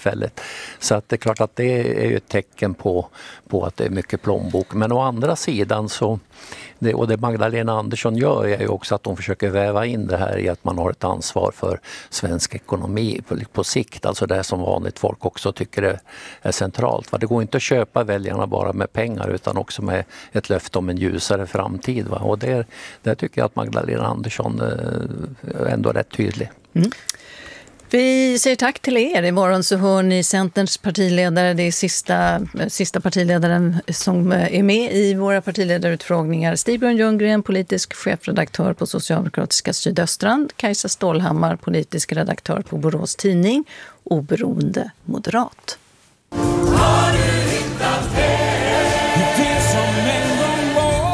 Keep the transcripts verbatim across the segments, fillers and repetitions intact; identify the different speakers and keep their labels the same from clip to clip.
Speaker 1: tillfället. Så att det är klart att det är ju ett tecken på, på att det är mycket plånbok. Men å andra sidan så, det, och det Magdalena Andersson gör är ju också att de försöker väva in det här i att man har ett ansvar för svensk ekonomi på, på sikt. Alltså det som vanligt folk också tycker är, är centralt. Va? Det går inte att köpa väljarna bara med pengar utan också med ett löfte om en ljusare framtid. Va? Och det, det tycker jag att Magdalena Andersson eh, ändå är rätt tydlig.
Speaker 2: Mm. Vi säger tack till er. Imorgon så hör ni Centerns partiledare. Det är sista, sista partiledaren som är med i våra partiledarutfrågningar. Stig-Björn Ljunggren, politisk chefredaktör på Socialdemokratiska Sydöstrand. Kajsa Stålhammar, politisk redaktör på Borås Tidning. Oberoende moderat.
Speaker 3: Har du hittat det som en gång var?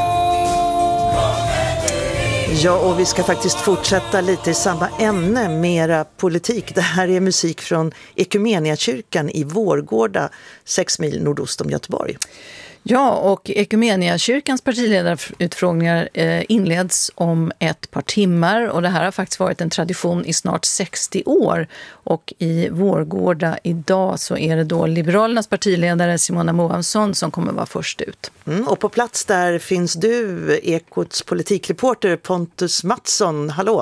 Speaker 4: Ja, och vi ska faktiskt fortsätta lite i samma ämne, mera politik. Det här är musik från Ekumeniakyrkan i Vårgårda, sex mil nordost om Göteborg.
Speaker 2: Ja, och Ekumeniakyrkans partiledarutfrågningar inleds om ett par timmar och det här har faktiskt varit en tradition i snart sextio år. Och i Vårgårda idag så är det då Liberalernas partiledare Simona Moamsson som kommer vara först ut.
Speaker 4: Mm, och på plats där finns du, Ekots politikreporter Pontus Mattsson. Hallå!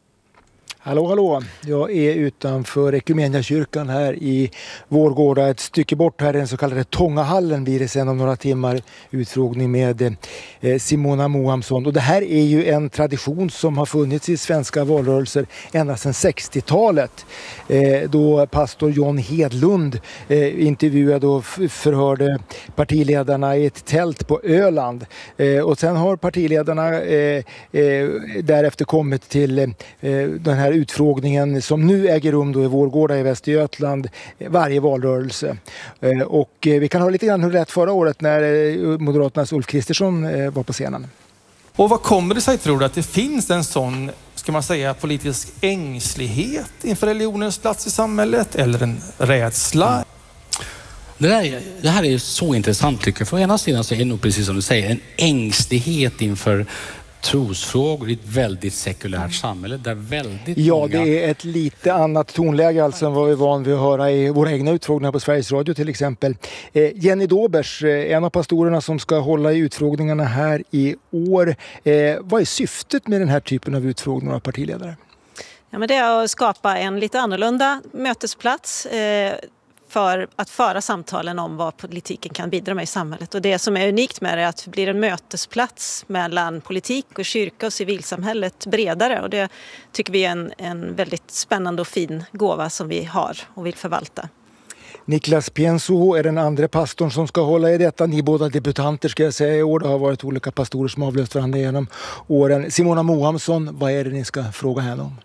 Speaker 5: Hallå, hallå. Jag är utanför Ekumeniakyrkan här i Vårgårda. Ett stycke bort här i den så kallade Tångahallen blir det sen om några timmar utfrågning med eh, Simona Moamsson. Och det här är ju en tradition som har funnits i svenska valrörelser ända sedan sextiotalet. Eh, då pastor John Hedlund eh, intervjuade och f- förhörde partiledarna i ett tält på Öland. Eh, och sen har partiledarna eh, eh, därefter kommit till eh, den här utfrågningen som nu äger rum då i Vårgårda i Västergötland varje valrörelse. Och vi kan ha lite grann hur det lät förra året när Moderaternas Ulf Kristersson var på scenen.
Speaker 6: Och vad kommer det sig, tror du, att det finns en sån, ska man säga, politisk ängslighet inför religionens plats i samhället eller en rädsla? Mm.
Speaker 7: Det, där, det här är så intressant tycker jag. För ena sidan så är det nog precis som du säger en ängslighet inför trosfrågor i ett väldigt sekulärt samhälle där väldigt
Speaker 5: Ja,
Speaker 7: många...
Speaker 5: det är ett lite annat tonläge alltså än vad vi är van vid att höra i våra egna utfrågningar på Sveriges Radio till exempel. Eh, Jenny Dobers, eh, en av pastorerna som ska hålla i utfrågningarna här i år. Eh, vad är syftet med den här typen av utfrågningar av partiledare?
Speaker 8: Ja, men det är att skapa en lite annorlunda mötesplats eh, för att föra samtalen om vad politiken kan bidra med i samhället. Och det som är unikt med det är att det blir en mötesplats mellan politik och kyrka och civilsamhället bredare. Och det tycker vi är en, en väldigt spännande och fin gåva som vi har och vill förvalta.
Speaker 5: Niklas Pienso är den andra pastorn som ska hålla i detta. Ni båda debutanter ska jag säga i år. Det har varit olika pastorer som har avlöst varandra genom åren. Simona Moamsson, vad är det ni ska fråga henne om?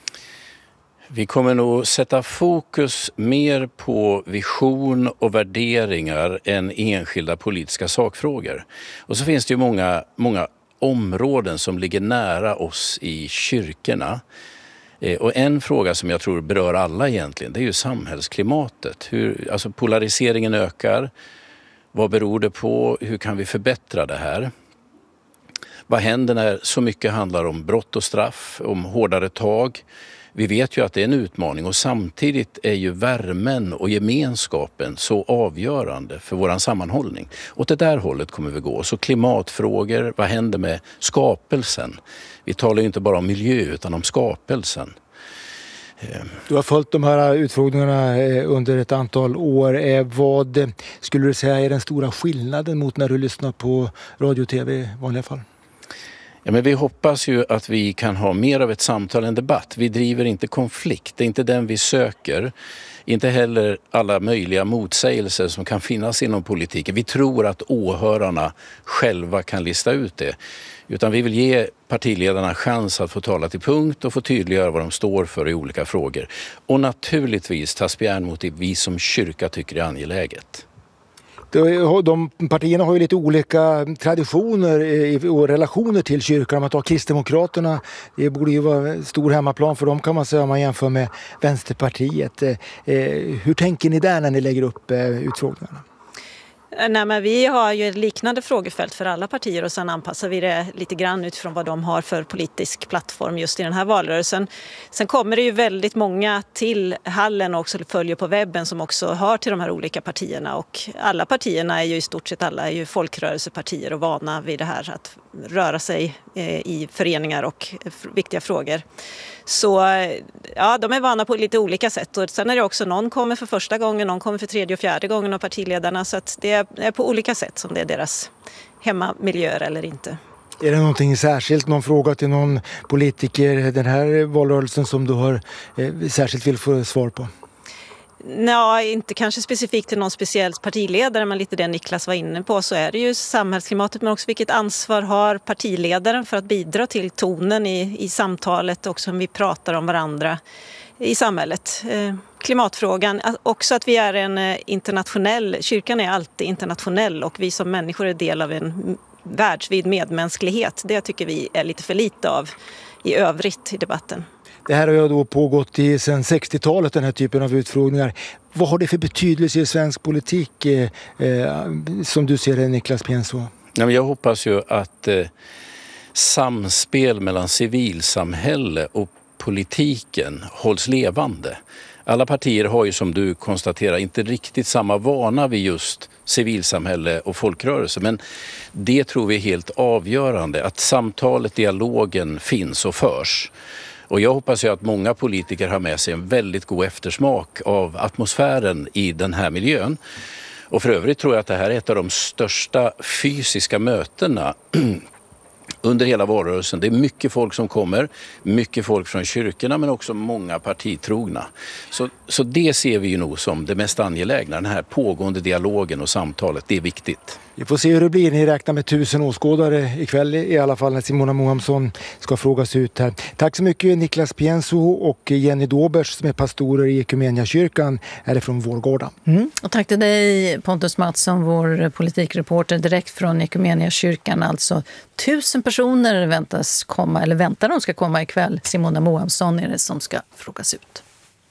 Speaker 9: Vi kommer nog sätta fokus mer på vision och värderingar än enskilda politiska sakfrågor. Och så finns det ju många, många områden som ligger nära oss i kyrkorna. Och en fråga som jag tror berör alla egentligen, det är ju samhällsklimatet. Hur, alltså polariseringen ökar. Vad beror det på? Hur kan vi förbättra det här? Vad händer när så mycket handlar om brott och straff, om hårdare tag? Vi vet ju att det är en utmaning och samtidigt är ju värmen och gemenskapen så avgörande för våran sammanhållning. Åt det där hållet kommer vi gå. Så klimatfrågor, vad händer med skapelsen? Vi talar ju inte bara om miljö utan om skapelsen.
Speaker 5: Du har följt de här utfrågningarna under ett antal år. Vad skulle du säga är den stora skillnaden mot när du lyssnar på radio och tv i vanliga fall?
Speaker 9: Ja, men vi hoppas ju att vi kan ha mer av ett samtal än debatt. Vi driver inte konflikt, det är inte den vi söker. Inte heller alla möjliga motsägelser som kan finnas inom politiken. Vi tror att åhörarna själva kan lista ut det. Utan vi vill ge partiledarna chans att få tala till punkt och få tydliggöra vad de står för i olika frågor. Och naturligtvis ta spjärn mot det vi som kyrka tycker är angeläget.
Speaker 5: De partierna har ju lite olika traditioner och relationer till kyrkan. Om man tar Kristdemokraterna, det borde ju vara stor hemmaplan för dem kan man säga om man jämför med Vänsterpartiet. Hur tänker ni där när ni lägger upp utfrågningarna?
Speaker 8: Nej, men vi har ju ett liknande frågefält för alla partier och sen anpassar vi det lite grann utifrån vad de har för politisk plattform just i den här valrörelsen. Sen kommer det ju väldigt många till hallen och också följer på webben som också hör till de här olika partierna, och alla partierna är ju i stort sett alla är ju folkrörelsepartier och vana vid det här att röra sig i föreningar och viktiga frågor. Så ja, de är vana på lite olika sätt, och sen är det också någon kommer för första gången, någon kommer för tredje och fjärde gången av partiledarna, så att det är på olika sätt som det är deras hemmamiljöer eller inte.
Speaker 5: Är det någonting särskilt, någon fråga till någon politiker den här valrörelsen som du har eh, särskilt vill få svar på?
Speaker 8: Nej, inte kanske specifikt till någon speciell partiledare, men lite det Niklas var inne på, så är det ju samhällsklimatet, men också vilket ansvar har partiledaren för att bidra till tonen i, i samtalet och som vi pratar om varandra i samhället. Eh, klimatfrågan, också att vi är en internationell, kyrkan är alltid internationell och vi som människor är del av en världsvid medmänsklighet. Det tycker vi är lite för lite av i övrigt i debatten.
Speaker 5: Det här har ju då pågått i sedan sextiotalet, den här typen av utfrågningar. Vad har det för betydelse i svensk politik eh, eh, som du ser det, Niklas Pienso?
Speaker 9: Jag hoppas ju att eh, samspel mellan civilsamhälle och politiken hålls levande. Alla partier har ju, som du konstaterar, inte riktigt samma vana vid just civilsamhälle och folkrörelse, men det tror vi är helt avgörande, att samtalet, dialogen finns och förs. Och jag hoppas ju att många politiker har med sig en väldigt god eftersmak av atmosfären i den här miljön. Och för övrigt tror jag att det här är ett av de största fysiska mötena under hela valrörelsen. Det är mycket folk som kommer, mycket folk från kyrkorna men också många partitrogna. Så, så det ser vi ju nog som det mest angelägna, den här pågående dialogen och samtalet, det är viktigt.
Speaker 5: Vi får se hur det blir. Ni räknar med tusen åskådare ikväll i alla fall när Simona Mohamsson ska frågas ut här. Tack så mycket Niklas Pienso och Jenny Dobers som är pastorer i Ekumeniakyrkan är från Vårgårda.
Speaker 2: Mm. Och tack till dig Pontus Mattsson, vår politikreporter direkt från Ekumeniakyrkan. Alltså tusen personer väntas komma, eller väntar de ska komma ikväll. Simona Mohamsson är det som ska frågas ut.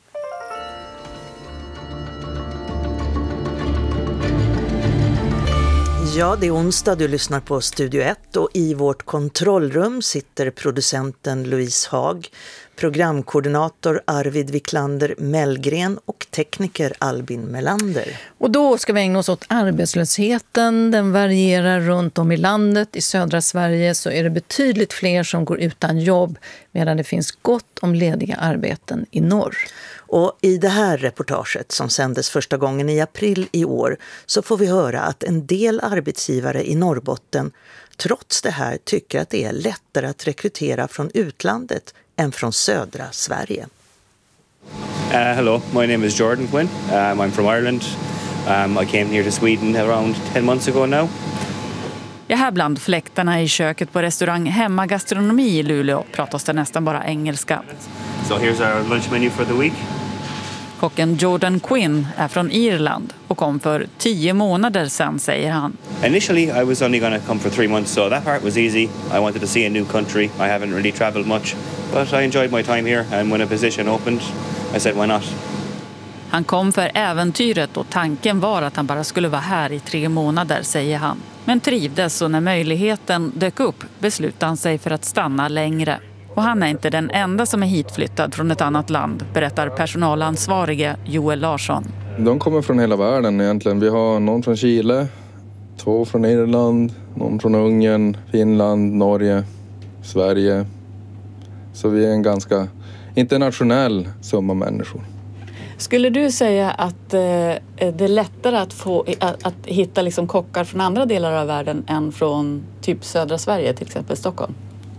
Speaker 4: Ja, det är onsdag, du lyssnar på Studio ett och i vårt kontrollrum sitter producenten Louise Haag, programkoordinator Arvid Wiklander Mellgren och tekniker Albin Melander.
Speaker 2: Och då ska vi ägna oss åt arbetslösheten. Den varierar runt om i landet. I södra Sverige så är det betydligt fler som går utan jobb medan det finns gott om lediga arbeten i norr.
Speaker 4: Och i det här reportaget som sändes första gången i april i år så får vi höra att en del arbetsgivare i Norrbotten trots det här tycker att det är lättare att rekrytera från utlandet än från södra Sverige.
Speaker 10: Uh, hello, my name is Jordan Quinn. Um, I'm from Ireland. Um, I came here to Sweden around ten months ago now.
Speaker 11: Ja, här bland fläktarna i köket på restaurang Hemma Gastronomi i Luleå pratas det nästan bara engelska.
Speaker 10: So here's our lunch menu for the week.
Speaker 11: Kocken Jordan Quinn är från Irland och kom för tio månader sedan, säger han.
Speaker 10: Initially I was only going to come for three months, so that part was easy. I wanted to see a new country. I haven't really traveled much, but I enjoyed my time here, and when a position opened, I said why not.
Speaker 11: Han kom för äventyret och tanken var att han bara skulle vara här i tre månader, säger han. Men trivdes, och när möjligheten dök upp beslutade han sig för att stanna längre. Och han är inte den enda som är hitflyttad från ett annat land, berättar personalansvarige Joel Larsson.
Speaker 12: De kommer från hela världen egentligen. Vi har någon från Chile, två från Irland, någon från Ungern, Finland, Norge, Sverige. Så vi är en ganska internationell summa människor.
Speaker 11: Skulle du säga att eh, det är lättare att, få, att, att hitta liksom kockar från andra delar av världen än från typ södra Sverige, till exempel Stockholm?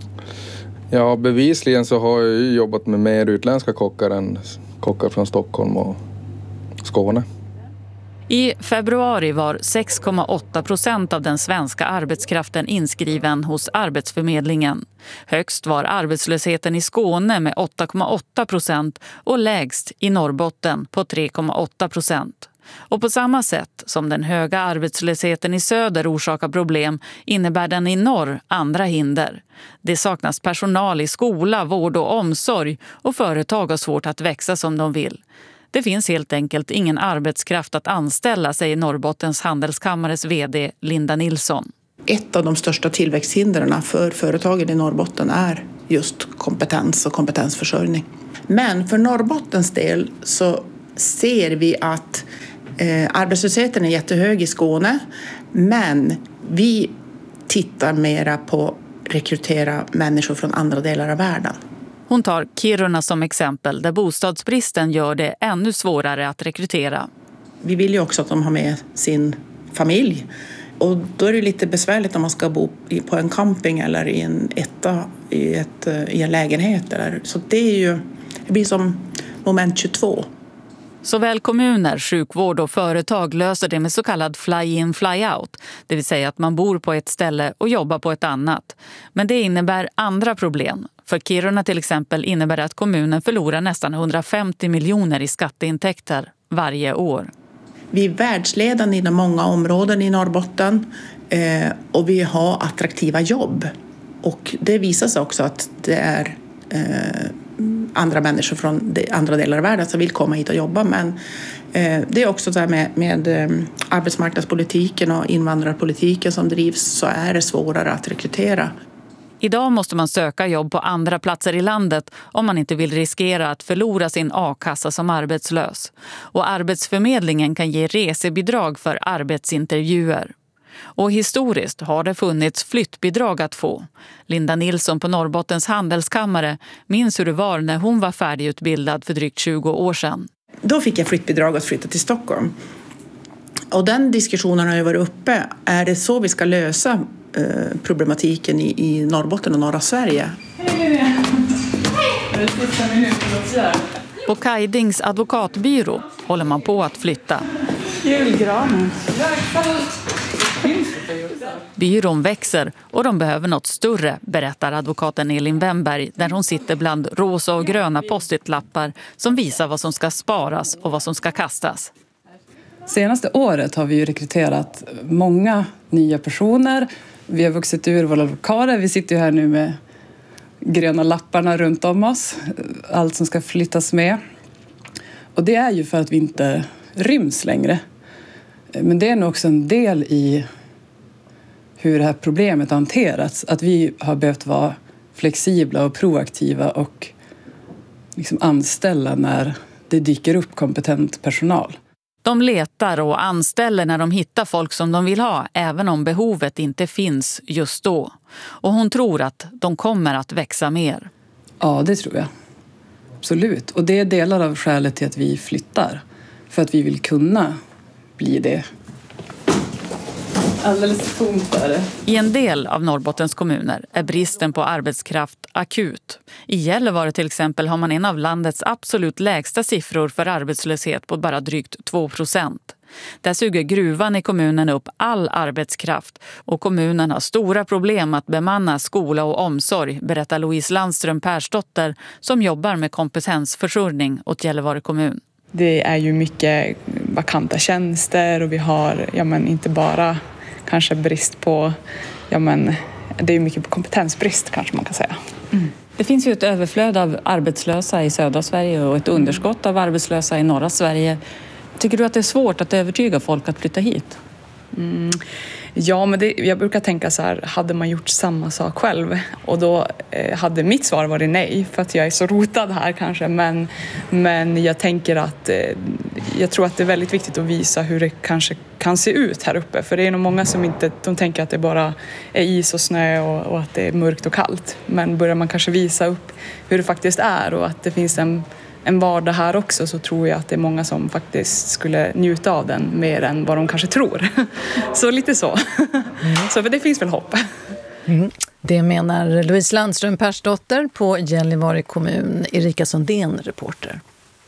Speaker 12: Ja, bevisligen så har jag ju jobbat med mer utländska kockar än kockar från Stockholm och Skåne.
Speaker 11: I februari var sex komma åtta procent av den svenska arbetskraften inskriven hos Arbetsförmedlingen. Högst var arbetslösheten i Skåne med åtta komma åtta procent och lägst i Norrbotten på tre komma åtta procent. Och på samma sätt som den höga arbetslösheten i söder orsakar problem innebär den i norr andra hinder. Det saknas personal i skola, vård och omsorg och företag har svårt att växa som de vill. Det finns helt enkelt ingen arbetskraft att anställa, säger Norrbottens handelskammares vd Linda Nilsson.
Speaker 13: Ett av de största tillväxthindren för företagen i Norrbotten är just kompetens och kompetensförsörjning. Men för Norrbottens del så ser vi att eh, arbetslösheten är jättehög i Skåne, men vi tittar mera på rekrytera människor från andra delar av världen.
Speaker 11: Hon tar Kiruna som exempel, där bostadsbristen gör det ännu svårare att rekrytera.
Speaker 13: Vi vill ju också att de har med sin familj. Och då är det lite besvärligt om man ska bo på en camping eller i en etta i, ett, i en lägenhet. Eller. Så det är ju, det blir som moment tjugotvå.
Speaker 11: Såväl kommuner, sjukvård och företag löser det med så kallad fly-in, fly-out. Det vill säga att man bor på ett ställe och jobbar på ett annat. Men det innebär andra problem. För Kiruna till exempel innebär det att kommunen förlorar nästan hundrafemtio miljoner i skatteintäkter varje år.
Speaker 13: Vi är världsledande inom många områden i Norrbotten eh, och vi har attraktiva jobb. Och det visar sig också att det är eh, andra människor från andra delar av världen som vill komma hit och jobba. Men eh, det är också så här med, med eh, arbetsmarknadspolitiken och invandrarpolitiken som drivs, så är det svårare att rekrytera.
Speaker 11: Idag måste man söka jobb på andra platser i landet om man inte vill riskera att förlora sin a-kassa som arbetslös. Och Arbetsförmedlingen kan ge resebidrag för arbetsintervjuer. Och historiskt har det funnits flyttbidrag att få. Linda Nilsson på Norrbottens handelskammare minns hur det var när hon var färdigutbildad för drygt tjugo år sedan.
Speaker 13: Då fick jag flyttbidrag att flytta till Stockholm. Och den diskussionen har ju varit uppe. Är det så vi ska lösa eh, problematiken i, i Norrbotten och norra Sverige?
Speaker 11: På Kajdings advokatbyrå håller man på att flytta.
Speaker 14: Julgranen.
Speaker 11: Byrån växer och de behöver något större, berättar advokaten Elin Wemberg, där hon sitter bland rosa och gröna post-it-lappar som visar vad som ska sparas och vad som ska kastas.
Speaker 14: Senaste året har vi ju rekryterat många nya personer. Vi har vuxit ur våra lokaler. Vi sitter ju här nu med gröna lapparna runt om oss. Allt som ska flyttas med. Och det är ju för att vi inte ryms längre. Men det är nog också en del i hur det här problemet har hanterats. Att vi har behövt vara flexibla och proaktiva och liksom anställa när det dyker upp kompetent personal.
Speaker 11: De letar och anställer när de hittar folk som de vill ha, även om behovet inte finns just då. Och hon tror att de kommer att växa mer.
Speaker 14: Ja, det tror jag. Absolut. Och det är delar av skälet till att vi flyttar. För att vi vill kunna bli det. Alldeles tomt är det.
Speaker 11: I en del av Norrbottens kommuner är bristen på arbetskraft akut. I Gällivare till exempel har man en av landets absolut lägsta siffror för arbetslöshet på bara drygt två procent. Där suger gruvan i kommunen upp all arbetskraft och kommunen har stora problem att bemanna skola och omsorg, berättar Louise Landström Persdotter som jobbar med kompetensförsörjning åt Gällivare kommun.
Speaker 15: Det är ju mycket vakanta tjänster och vi har ja, men inte bara kanske brist på, ja men det är mycket på kompetensbrist kanske man kan säga.
Speaker 11: Mm. Det finns ju ett överflöd av arbetslösa i södra Sverige och ett underskott av arbetslösa i norra Sverige. Tycker du att det är svårt att övertyga folk att flytta hit?
Speaker 15: Mm. Ja, men det, jag brukar tänka så här, hade man gjort samma sak själv? Och då eh, hade mitt svar varit nej, för att jag är så rotad här kanske. Men, men jag tänker att eh, jag tror att det är väldigt viktigt att visa hur det kanske kan se ut här uppe. För det är nog många som inte, de tänker att det bara är is och snö och, och att det är mörkt och kallt. Men börjar man kanske visa upp hur det faktiskt är och att det finns en en vardag här också, så tror jag att det är många som faktiskt skulle njuta av den mer än vad de kanske tror. Så lite så. Mm. Så för det finns väl hopp.
Speaker 2: Mm. Det menar Louise Landström Persdotter på Gällivare kommun. Erika Sundén, reporter.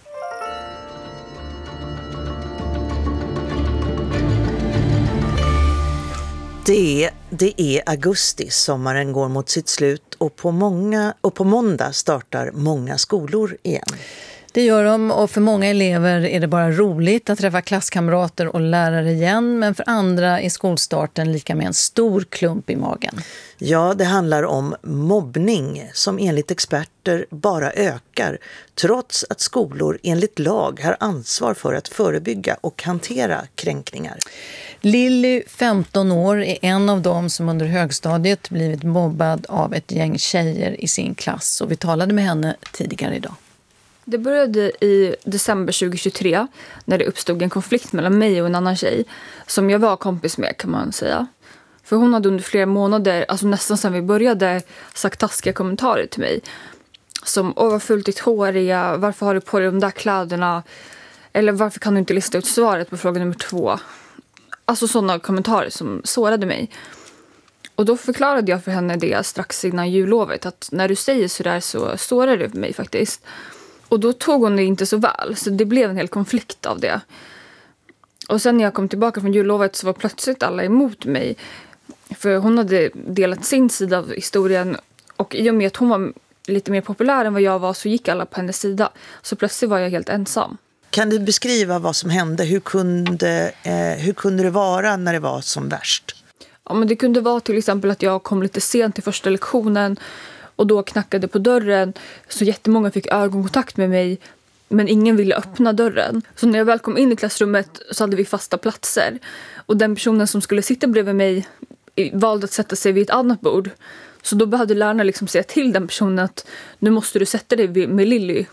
Speaker 4: Det, det är augusti, sommaren går mot sitt slut och på, många, och på måndag startar många skolor igen.
Speaker 2: Det gör de, och för många elever är det bara roligt att träffa klasskamrater och lärare igen, men för andra är skolstarten lika med en stor klump i magen.
Speaker 4: Ja, det handlar om mobbning som enligt experter bara ökar, trots att skolor enligt lag har ansvar för att förebygga och hantera kränkningar.
Speaker 2: Lilly, femton år, är en av dem som under högstadiet blivit mobbad av ett gäng tjejer i sin klass, och vi talade med henne tidigare idag.
Speaker 16: Det började i december tjugohundratjugotre när det uppstod en konflikt mellan mig och en annan tjej som jag var kompis med, kan man säga. För hon hade under flera månader, alltså nästan sedan vi började, sagt taskiga kommentarer till mig. Som, åh vad fullt ditt hår är, varför har du på dig de där kläderna? Eller varför kan du inte lista ut svaret på fråga nummer två? Alltså sådana kommentarer som sårade mig. Och då förklarade jag för henne det strax innan jullovet, att när du säger sådär så sårar det för mig faktiskt. Och då tog hon det inte så väl, så det blev en hel konflikt av det. Och sen när jag kom tillbaka från jullovet så var plötsligt alla emot mig. För hon hade delat sin sida av historien, och i och med att hon var lite mer populär än vad jag var så gick alla på hennes sida. Så plötsligt var jag helt ensam.
Speaker 4: Kan du beskriva vad som hände? Hur kunde, eh, hur kunde det vara när det var som värst?
Speaker 16: Ja, men det kunde vara till exempel att jag kom lite sent till första lektionen och då knackade på dörren, så jättemånga fick ögonkontakt med mig, men ingen ville öppna dörren. Så när jag väl kom in i klassrummet så hade vi fasta platser, och den personen som skulle sitta bredvid mig valde att sätta sig vid ett annat bord. Så då behövde lärarna liksom säga till den personen att nu måste du sätta dig med Lilly.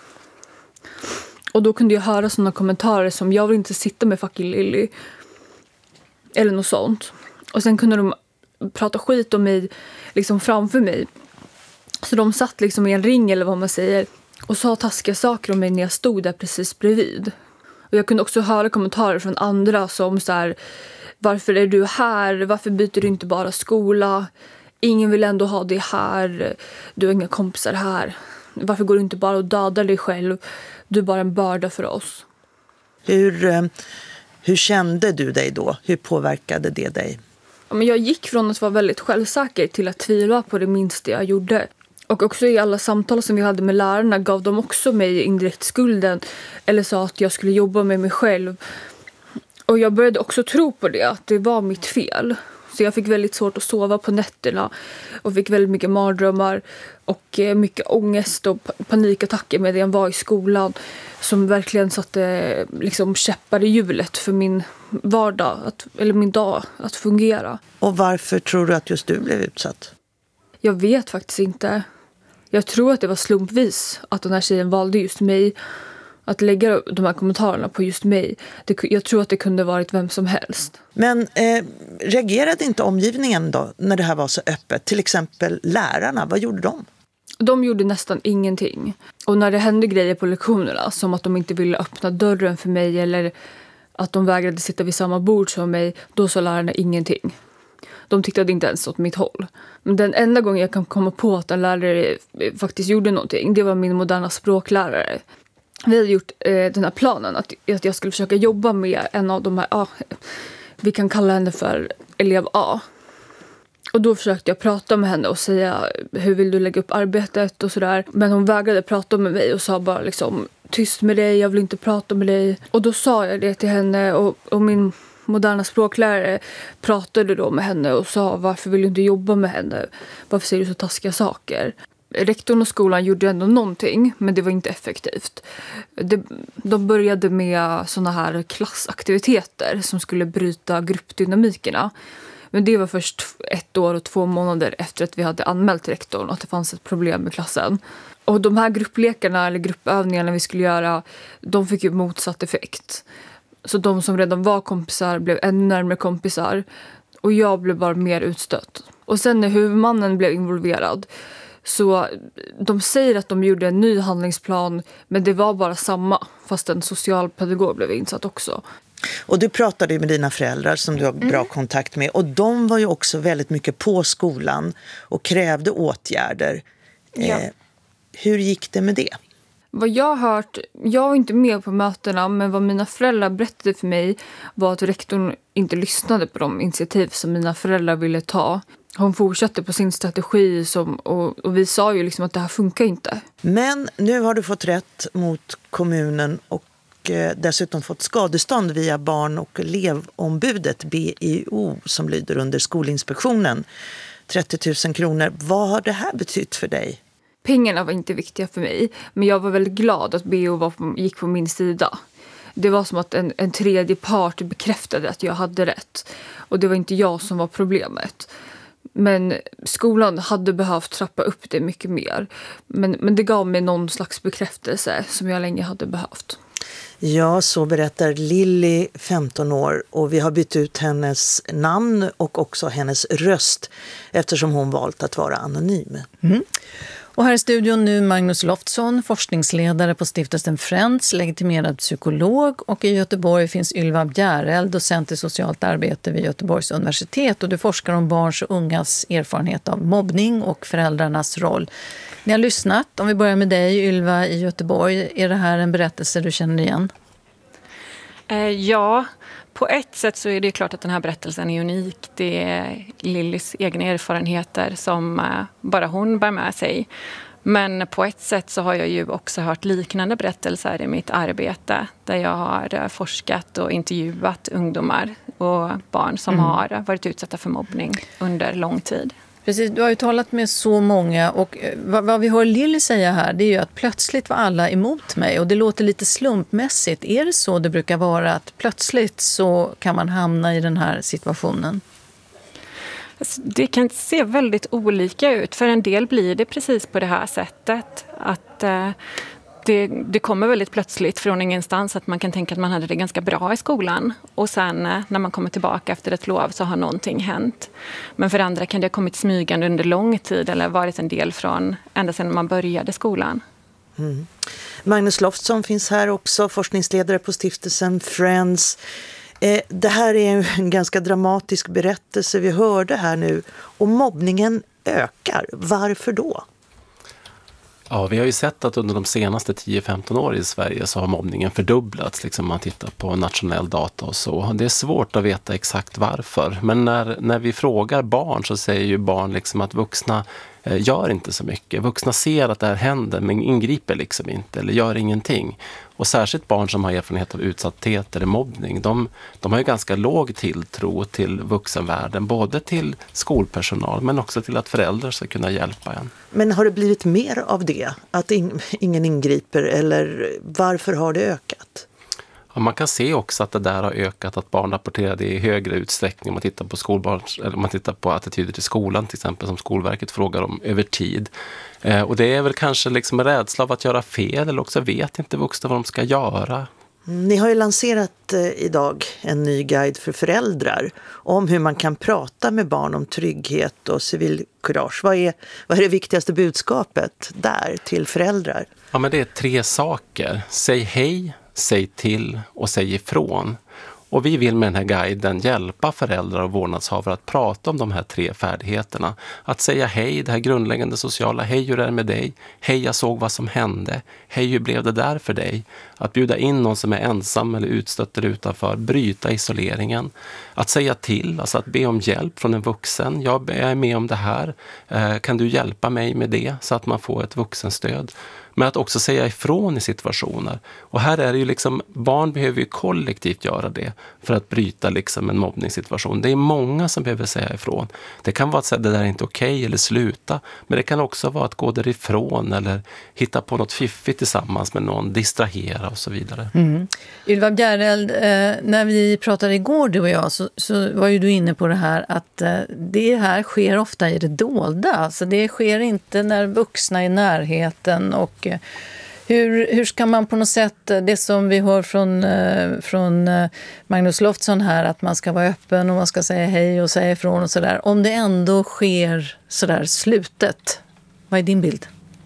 Speaker 16: Och då kunde jag höra sådana kommentarer som jag vill inte sitta med fucking Lilly. Eller något sånt. Och sen kunde de prata skit om mig liksom framför mig. Så de satt liksom i en ring eller vad man säger och sa taskiga saker om mig när jag stod där precis bredvid. Och jag kunde också höra kommentarer från andra som så här: varför är du här? Varför byter du inte bara skola? Ingen vill ändå ha dig här. Du har inga kompisar här. Varför går du inte bara och dödar dig själv? Du är bara en börda för oss.
Speaker 4: Hur, hur kände du dig då? Hur påverkade det dig?
Speaker 16: Ja, men jag gick från att vara väldigt självsäker till att tvivla på det minsta jag gjorde. Och också i alla samtal som vi hade med lärarna gav de också mig indirekt skulden. Eller sa att jag skulle jobba med mig själv. Och jag började också tro på det, att det var mitt fel. Så jag fick väldigt svårt att sova på nätterna. Och fick väldigt mycket mardrömmar. Och mycket ångest och panikattacker medan jag var i skolan. Som verkligen satte liksom käppar i hjulet för min vardag, att, eller min dag, att fungera.
Speaker 4: Och varför tror du att just du blev utsatt?
Speaker 16: Jag vet faktiskt inte. Jag tror att det var slumpvis att den här tjejen valde just mig. Att lägga de här kommentarerna på just mig. Det, jag tror att det kunde varit vem som helst.
Speaker 4: Men eh, reagerade inte omgivningen då när det här var så öppet? Till exempel lärarna, vad gjorde de?
Speaker 16: De gjorde nästan ingenting. Och när det hände grejer på lektionerna, som att de inte ville öppna dörren för mig eller att de vägrade sitta vid samma bord som mig, då sa lärarna ingenting. De tittade inte ens åt mitt håll. Men den enda gången jag kan komma på att en lärare faktiskt gjorde någonting, det var min moderna språklärare. Vi hade gjort eh, den här planen att, att jag skulle försöka jobba med en av de här, ah, vi kan kalla henne för elev A. Och då försökte jag prata med henne och säga, hur vill du lägga upp arbetet och sådär. Men hon vägrade prata med mig och sa bara liksom, tyst med dig, jag vill inte prata med dig. Och då sa jag det till henne, och, och min moderna språklärare pratade då med henne och sa, varför vill du inte jobba med henne? Varför säger du så taskiga saker? Rektorn och skolan gjorde ändå någonting, men det var inte effektivt. Det, de började med såna här klassaktiviteter som skulle bryta gruppdynamikerna. Men det var först ett år och två månader efter att vi hade anmält rektorn att det fanns ett problem med klassen. Och de här grupplekarna eller gruppövningarna vi skulle göra, de fick ju motsatt effekt. Så de som redan var kompisar blev ännu närmare kompisar. Och jag blev bara mer utstött. Och sen när huvudmannen blev involverad, så de säger att de gjorde en ny handlingsplan, men det var bara samma, fast en socialpedagog blev insatt också.
Speaker 4: Och du pratade med dina föräldrar som du har bra mm. kontakt med, och de var ju också väldigt mycket på skolan och krävde åtgärder. Ja. Eh, hur gick det med det?
Speaker 16: Vad jag har hört, jag var inte med på mötena, men vad mina föräldrar berättade för mig var att rektorn inte lyssnade på de initiativ som mina föräldrar ville ta. Hon fortsatte på sin strategi som, och, och vi sa ju liksom att det här funkar inte.
Speaker 4: Men nu har du fått rätt mot kommunen och eh, dessutom fått skadestånd via barn- och elevombudet B I O som lyder under Skolinspektionen. trettio tusen kronor. Vad har det här betytt för dig?
Speaker 16: Pengarna var inte viktiga för mig, men jag var väldigt glad att B I O var på, gick på min sida. Det var som att en, en tredje part bekräftade att jag hade rätt. Och det var inte jag som var problemet. Men skolan hade behövt trappa upp det mycket mer. Men, men det gav mig någon slags bekräftelse som jag länge hade behövt.
Speaker 4: Ja, så berättar Lilly, femton år, och vi har bytt ut hennes namn och också hennes röst eftersom hon valt att vara anonym.
Speaker 2: Mm. Och här i studion nu Magnus Loftsson, forskningsledare på stiftelsen Friends, legitimerad psykolog, och i Göteborg finns Ylva Bjäreld, docent i socialt arbete vid Göteborgs universitet, och du forskar om barns och ungas erfarenhet av mobbning och föräldrarnas roll. Ni har lyssnat, om vi börjar med dig Ylva i Göteborg, är det här en berättelse du känner igen?
Speaker 17: Ja, på ett sätt så är det klart att den här berättelsen är unik. Det är Lillys egna erfarenheter som bara hon bär med sig. Men på ett sätt så har jag ju också hört liknande berättelser i mitt arbete där jag har forskat och intervjuat ungdomar och barn som mm. har varit utsatta för mobbning under lång tid.
Speaker 2: Precis, du har ju talat med så många, och vad, vad vi hör Lilly säga här, det är ju att plötsligt var alla emot mig, och det låter lite slumpmässigt. Är det så det brukar vara, att plötsligt så kan man hamna i den här situationen?
Speaker 17: Det kan se väldigt olika ut. För en del blir det precis på det här sättet. Att eh, det, det kommer väldigt plötsligt från ingenstans att man kan tänka att man hade det ganska bra i skolan. Och sen eh, när man kommer tillbaka efter ett lov så har någonting hänt. Men för andra kan det ha kommit smygande under lång tid eller varit en del från ända sedan man började skolan.
Speaker 4: Mm. Magnus Loftsson finns här också, forskningsledare på stiftelsen Friends. Eh, det här är en ganska dramatisk berättelse vi hörde här nu, och mobbningen ökar. Varför då?
Speaker 18: Ja, vi har ju sett att under de senaste tio femton år i Sverige så har mobbningen fördubblats, liksom man tittar på nationell data och så. Det är svårt att veta exakt varför, men när, när vi frågar barn så säger ju barn liksom att vuxna eh, gör inte så mycket. Vuxna ser att det här händer men ingriper liksom inte eller gör ingenting. Och särskilt barn som har erfarenhet av utsatthet eller mobbning, de, de har ju ganska låg tilltro till vuxenvärlden, både till skolpersonal men också till att föräldrar ska kunna hjälpa en.
Speaker 4: Men har det blivit mer av det? Att in, ingen ingriper, eller varför har det ökat?
Speaker 18: Ja, man kan se också att det där har ökat, att barn rapporterar det i högre utsträckning om man tittar på skolbarns, eller om man tittar på attityder till skolan till exempel, som Skolverket frågar om över tid. Eh, och det är väl kanske liksom en rädsla av att göra fel, eller också vet inte vuxna vad de ska göra.
Speaker 4: Ni har ju lanserat eh, idag en ny guide för föräldrar om hur man kan prata med barn om trygghet och civilkurage. Vad är, vad är det viktigaste budskapet där till föräldrar?
Speaker 18: Ja, men det är tre saker. Säg hej, säg till och säg ifrån. Och vi vill med den här guiden hjälpa föräldrar och vårdnadshavare att prata om de här tre färdigheterna. Att säga hej, det här grundläggande sociala. Hej, hur är det med dig? Hej, jag såg vad som hände. Hej, hur blev det där för dig? Att bjuda in någon som är ensam eller utstött eller utanför. Bryta isoleringen. Att säga till, alltså att be om hjälp från en vuxen. Jag är med om det här. Kan du hjälpa mig med det? Så att man får ett vuxenstöd. Men att också säga ifrån i situationer. Och här är det ju liksom, barn behöver ju kollektivt göra det för att bryta liksom en mobbningssituation. Det är många som behöver säga ifrån. Det kan vara att säga det där är inte okej eller sluta. Men det kan också vara att gå därifrån eller hitta på något fiffigt tillsammans med någon, distrahera och så vidare.
Speaker 2: Mm. Ylva Bjäreld, eh, när vi pratade igår du och jag så, så var ju du inne på det här att eh, det här sker ofta i det dolda. Alltså det sker inte när vuxna är i närheten, och Hur, hur ska man på något sätt, det som vi hör från, från Magnus Loftsson här, att man ska vara öppen och man ska säga hej och säga ifrån och sådär, om det ändå sker sådär slutet, vad är din bild?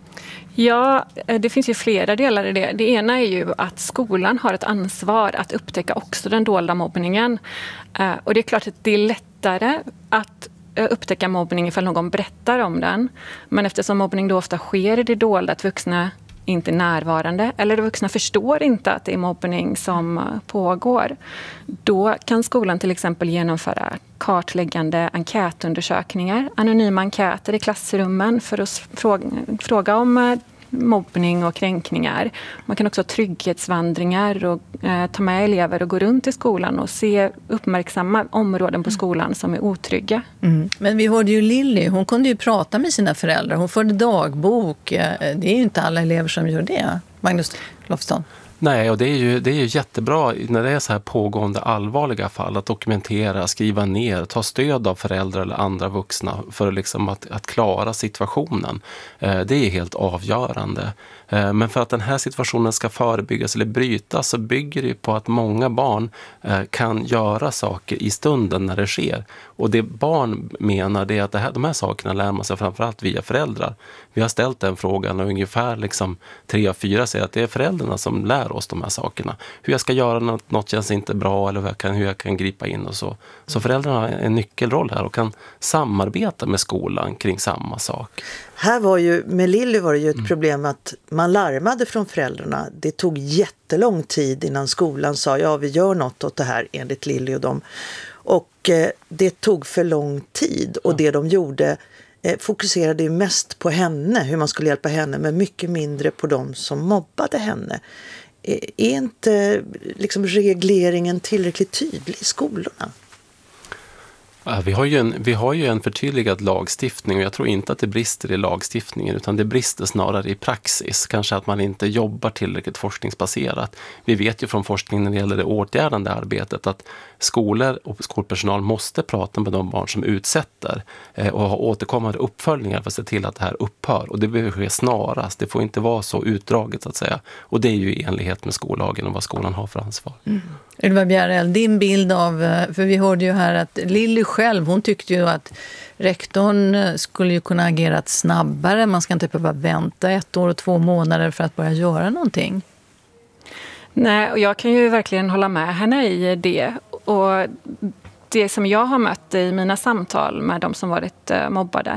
Speaker 17: Ja, det finns ju flera delar i det. Det ena är ju att skolan har ett ansvar att upptäcka också den dolda mobbningen. Och det är klart att det är lättare att upptäcka mobbning ifall någon berättar om den. Men eftersom mobbning då ofta sker i det dolda, att vuxna inte närvarande eller de vuxna förstår inte att det är mobbning som pågår. Då kan skolan till exempel genomföra kartläggande enkätundersökningar, anonyma enkäter i klassrummen för att fråga, fråga om mobbning och kränkningar. Man kan också ha trygghetsvandringar och eh, ta med elever och gå runt i skolan och se uppmärksamma områden på skolan som är otrygga.
Speaker 2: Mm. Men vi hörde ju Lilly, hon kunde ju prata med sina föräldrar, hon förde dagbok. Det är ju inte alla elever som gör det. Magnus Lofsson.
Speaker 18: Nej, och det är ju, det är ju jättebra när det är så här pågående allvarliga fall att dokumentera, skriva ner, ta stöd av föräldrar eller andra vuxna för liksom att, att klara situationen. Eh, det är helt avgörande. Eh, men för att den här situationen ska förebyggas eller brytas så bygger det på att många barn eh, kan göra saker i stunden när det sker. Och det barn menar det är att det här, de här sakerna lär man sig framförallt via föräldrar. Vi har ställt den frågan och ungefär liksom tre av fyra säger att det är föräldrarna som lär oss de här sakerna. Hur jag ska göra något, något känns inte bra eller hur jag, kan, hur jag kan gripa in och så. Så föräldrarna har en nyckelroll här och kan samarbeta med skolan kring samma sak.
Speaker 4: Här var ju, med Lilly var det ju ett mm. problem att man larmade från föräldrarna. Det tog jättelång tid innan skolan sa ja vi gör något åt det här enligt Lilly och dem. Och eh, det tog för lång tid och det de gjorde eh, fokuserade ju mest på henne, hur man skulle hjälpa henne, men mycket mindre på dem som mobbade henne. Eh, är inte liksom regleringen tillräckligt tydlig i skolorna?
Speaker 18: Vi har, ju en, vi har ju en förtydligad lagstiftning och jag tror inte att det brister i lagstiftningen utan det brister snarare i praxis. Kanske att man inte jobbar tillräckligt forskningsbaserat. Vi vet ju från forskningen när det gäller det åtgärdande arbetet att skolor och skolpersonal måste prata med de barn som utsätter och ha återkommande uppföljningar för att se till att det här upphör. Och det behöver ske snarast. Det får inte vara så utdraget så att säga. Och det är ju i enlighet med skollagen och vad skolan har för ansvar.
Speaker 2: Mm. Ylva Bjärrell, din bild av, för vi hörde ju här att Lilly själv, hon tyckte ju att rektorn skulle ju kunna agerat snabbare. Man ska inte behöva vänta ett år och två månader för att börja göra någonting.
Speaker 17: Nej, och jag kan ju verkligen hålla med henne i det. Och det som jag har mött i mina samtal med de som varit mobbade,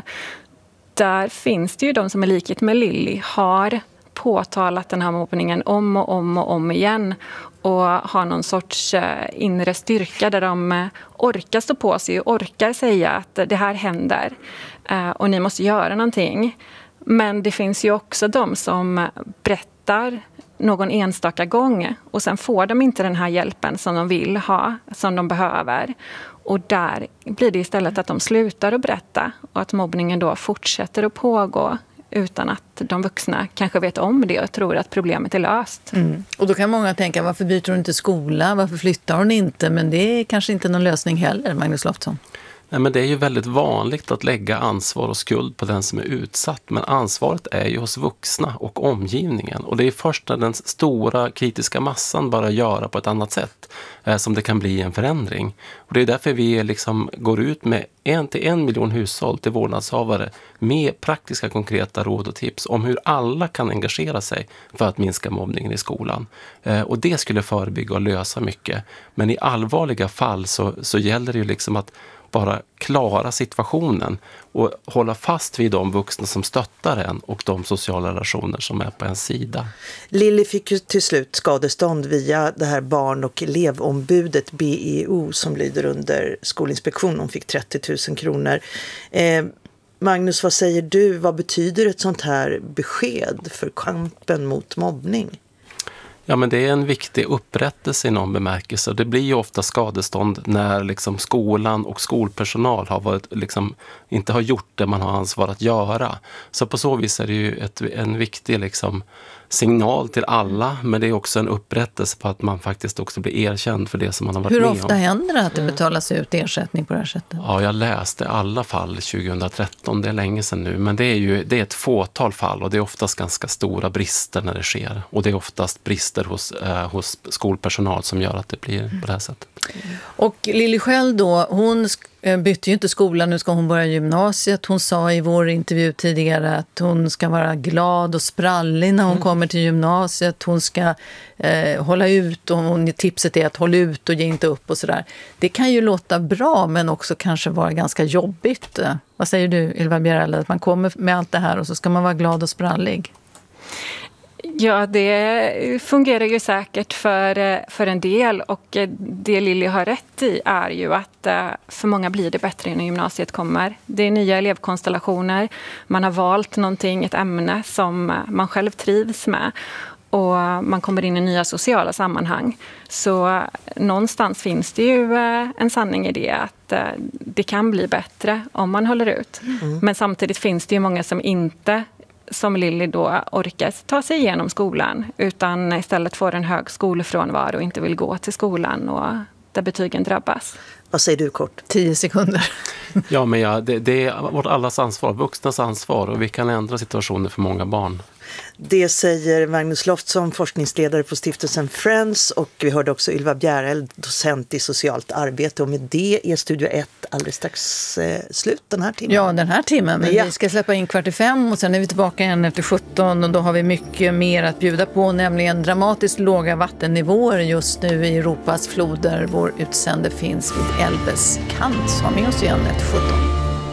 Speaker 17: där finns det ju de som i likhet med Lilly har påtalat den här mobbningen om och om och om igen och har någon sorts inre styrka där de orkar stå på sig och orkar säga att det här händer och ni måste göra någonting. Men det finns ju också de som berättar någon enstaka gång och sen får de inte den här hjälpen som de vill ha, som de behöver. Och där blir det istället att de slutar att berätta och att mobbningen då fortsätter att pågå utan att de vuxna kanske vet om det och tror att problemet är löst.
Speaker 2: Mm. Och då kan många tänka, varför byter hon inte skola? Varför flyttar hon inte? Men det är kanske inte någon lösning heller, Magnus Lofsson.
Speaker 18: Nej, men det är ju väldigt vanligt att lägga ansvar och skuld på den som är utsatt. Men ansvaret är ju hos vuxna och omgivningen. Och det är först när den stora kritiska massan bara göra på ett annat sätt eh, som det kan bli en förändring. Och det är därför vi liksom går ut med en till en miljon hushåll till vårdnadshavare med praktiska konkreta råd och tips om hur alla kan engagera sig för att minska mobbningen i skolan. Eh, och det skulle förebygga och lösa mycket. Men i allvarliga fall så, så gäller det ju liksom att bara klara situationen och hålla fast vid de vuxna som stöttar en och de sociala relationer som är på en sida.
Speaker 4: Lilly fick ju till slut skadestånd via det här barn- och elevombudet B E O som lyder under Skolinspektionen. Hon fick trettio tusen kronor. Eh, Magnus, vad säger du? Vad betyder ett sånt här besked för kampen mot mobbning?
Speaker 18: Ja, men det är en viktig upprättelse i någon bemärkelse. Det blir ju ofta skadestånd när liksom skolan och skolpersonal har varit, liksom, inte har gjort det man har ansvar att göra. Så på så vis är det ju ett, en viktig liksom, signal till alla, men det är också en upprättelse på att man faktiskt också blir erkänd för det som man har varit
Speaker 2: Hur
Speaker 18: med om.
Speaker 2: Hur ofta händer det att det betalas ut ersättning på det här sättet?
Speaker 18: Ja, jag läste alla fall tjugohundratretton, det är länge sedan nu, men det är ju det är ett fåtal fall och det är oftast ganska stora brister när det sker. Och det är oftast brister hos, eh, hos skolpersonal som gör att det blir på det här sättet.
Speaker 2: Och Lilly själv då, hon bytte ju inte skolan, nu ska hon börja gymnasiet. Hon sa i vår intervju tidigare att hon ska vara glad och sprallig när hon mm. kommer till gymnasiet. Hon ska eh, hålla ut och hon, tipset är att hålla ut och ge inte upp och sådär. Det kan ju låta bra men också kanske vara ganska jobbigt. Vad säger du, Ylva Bjärrell, att man kommer med allt det här och så ska man vara glad och sprallig?
Speaker 17: Ja, det fungerar ju säkert för, för en del och det Lilly har rätt i är ju att för många blir det bättre när gymnasiet kommer. Det är nya elevkonstellationer, man har valt någonting, ett ämne som man själv trivs med och man kommer in i nya sociala sammanhang. Så någonstans finns det ju en sanning i det att det kan bli bättre om man håller ut. Mm. Men samtidigt finns det ju många som inte som Lilly då orkar ta sig igenom skolan utan istället får en hög skolfrånvaro och inte vill gå till skolan och där betygen drabbas.
Speaker 4: Vad säger du kort?
Speaker 2: Tio sekunder.
Speaker 18: Ja, men ja, det, det är vårt allas ansvar, vuxnas ansvar och vi kan ändra situationen för många barn.
Speaker 4: Det säger Magnus Loftsson, forskningsledare på stiftelsen Friends, och vi hörde också Ylva Bjäreld, docent i socialt arbete, och med det är Studio ett alldeles strax eh, slut den här timmen.
Speaker 2: Ja, den här timmen, men
Speaker 4: ja.
Speaker 2: Vi ska släppa in kvart i fem och sen är vi tillbaka igen efter sjutton och då har vi mycket mer att bjuda på, nämligen dramatiskt låga vattennivåer just nu i Europas floder. Vår utsände finns vid Elbes kant, så ha med oss igen efter sjutton.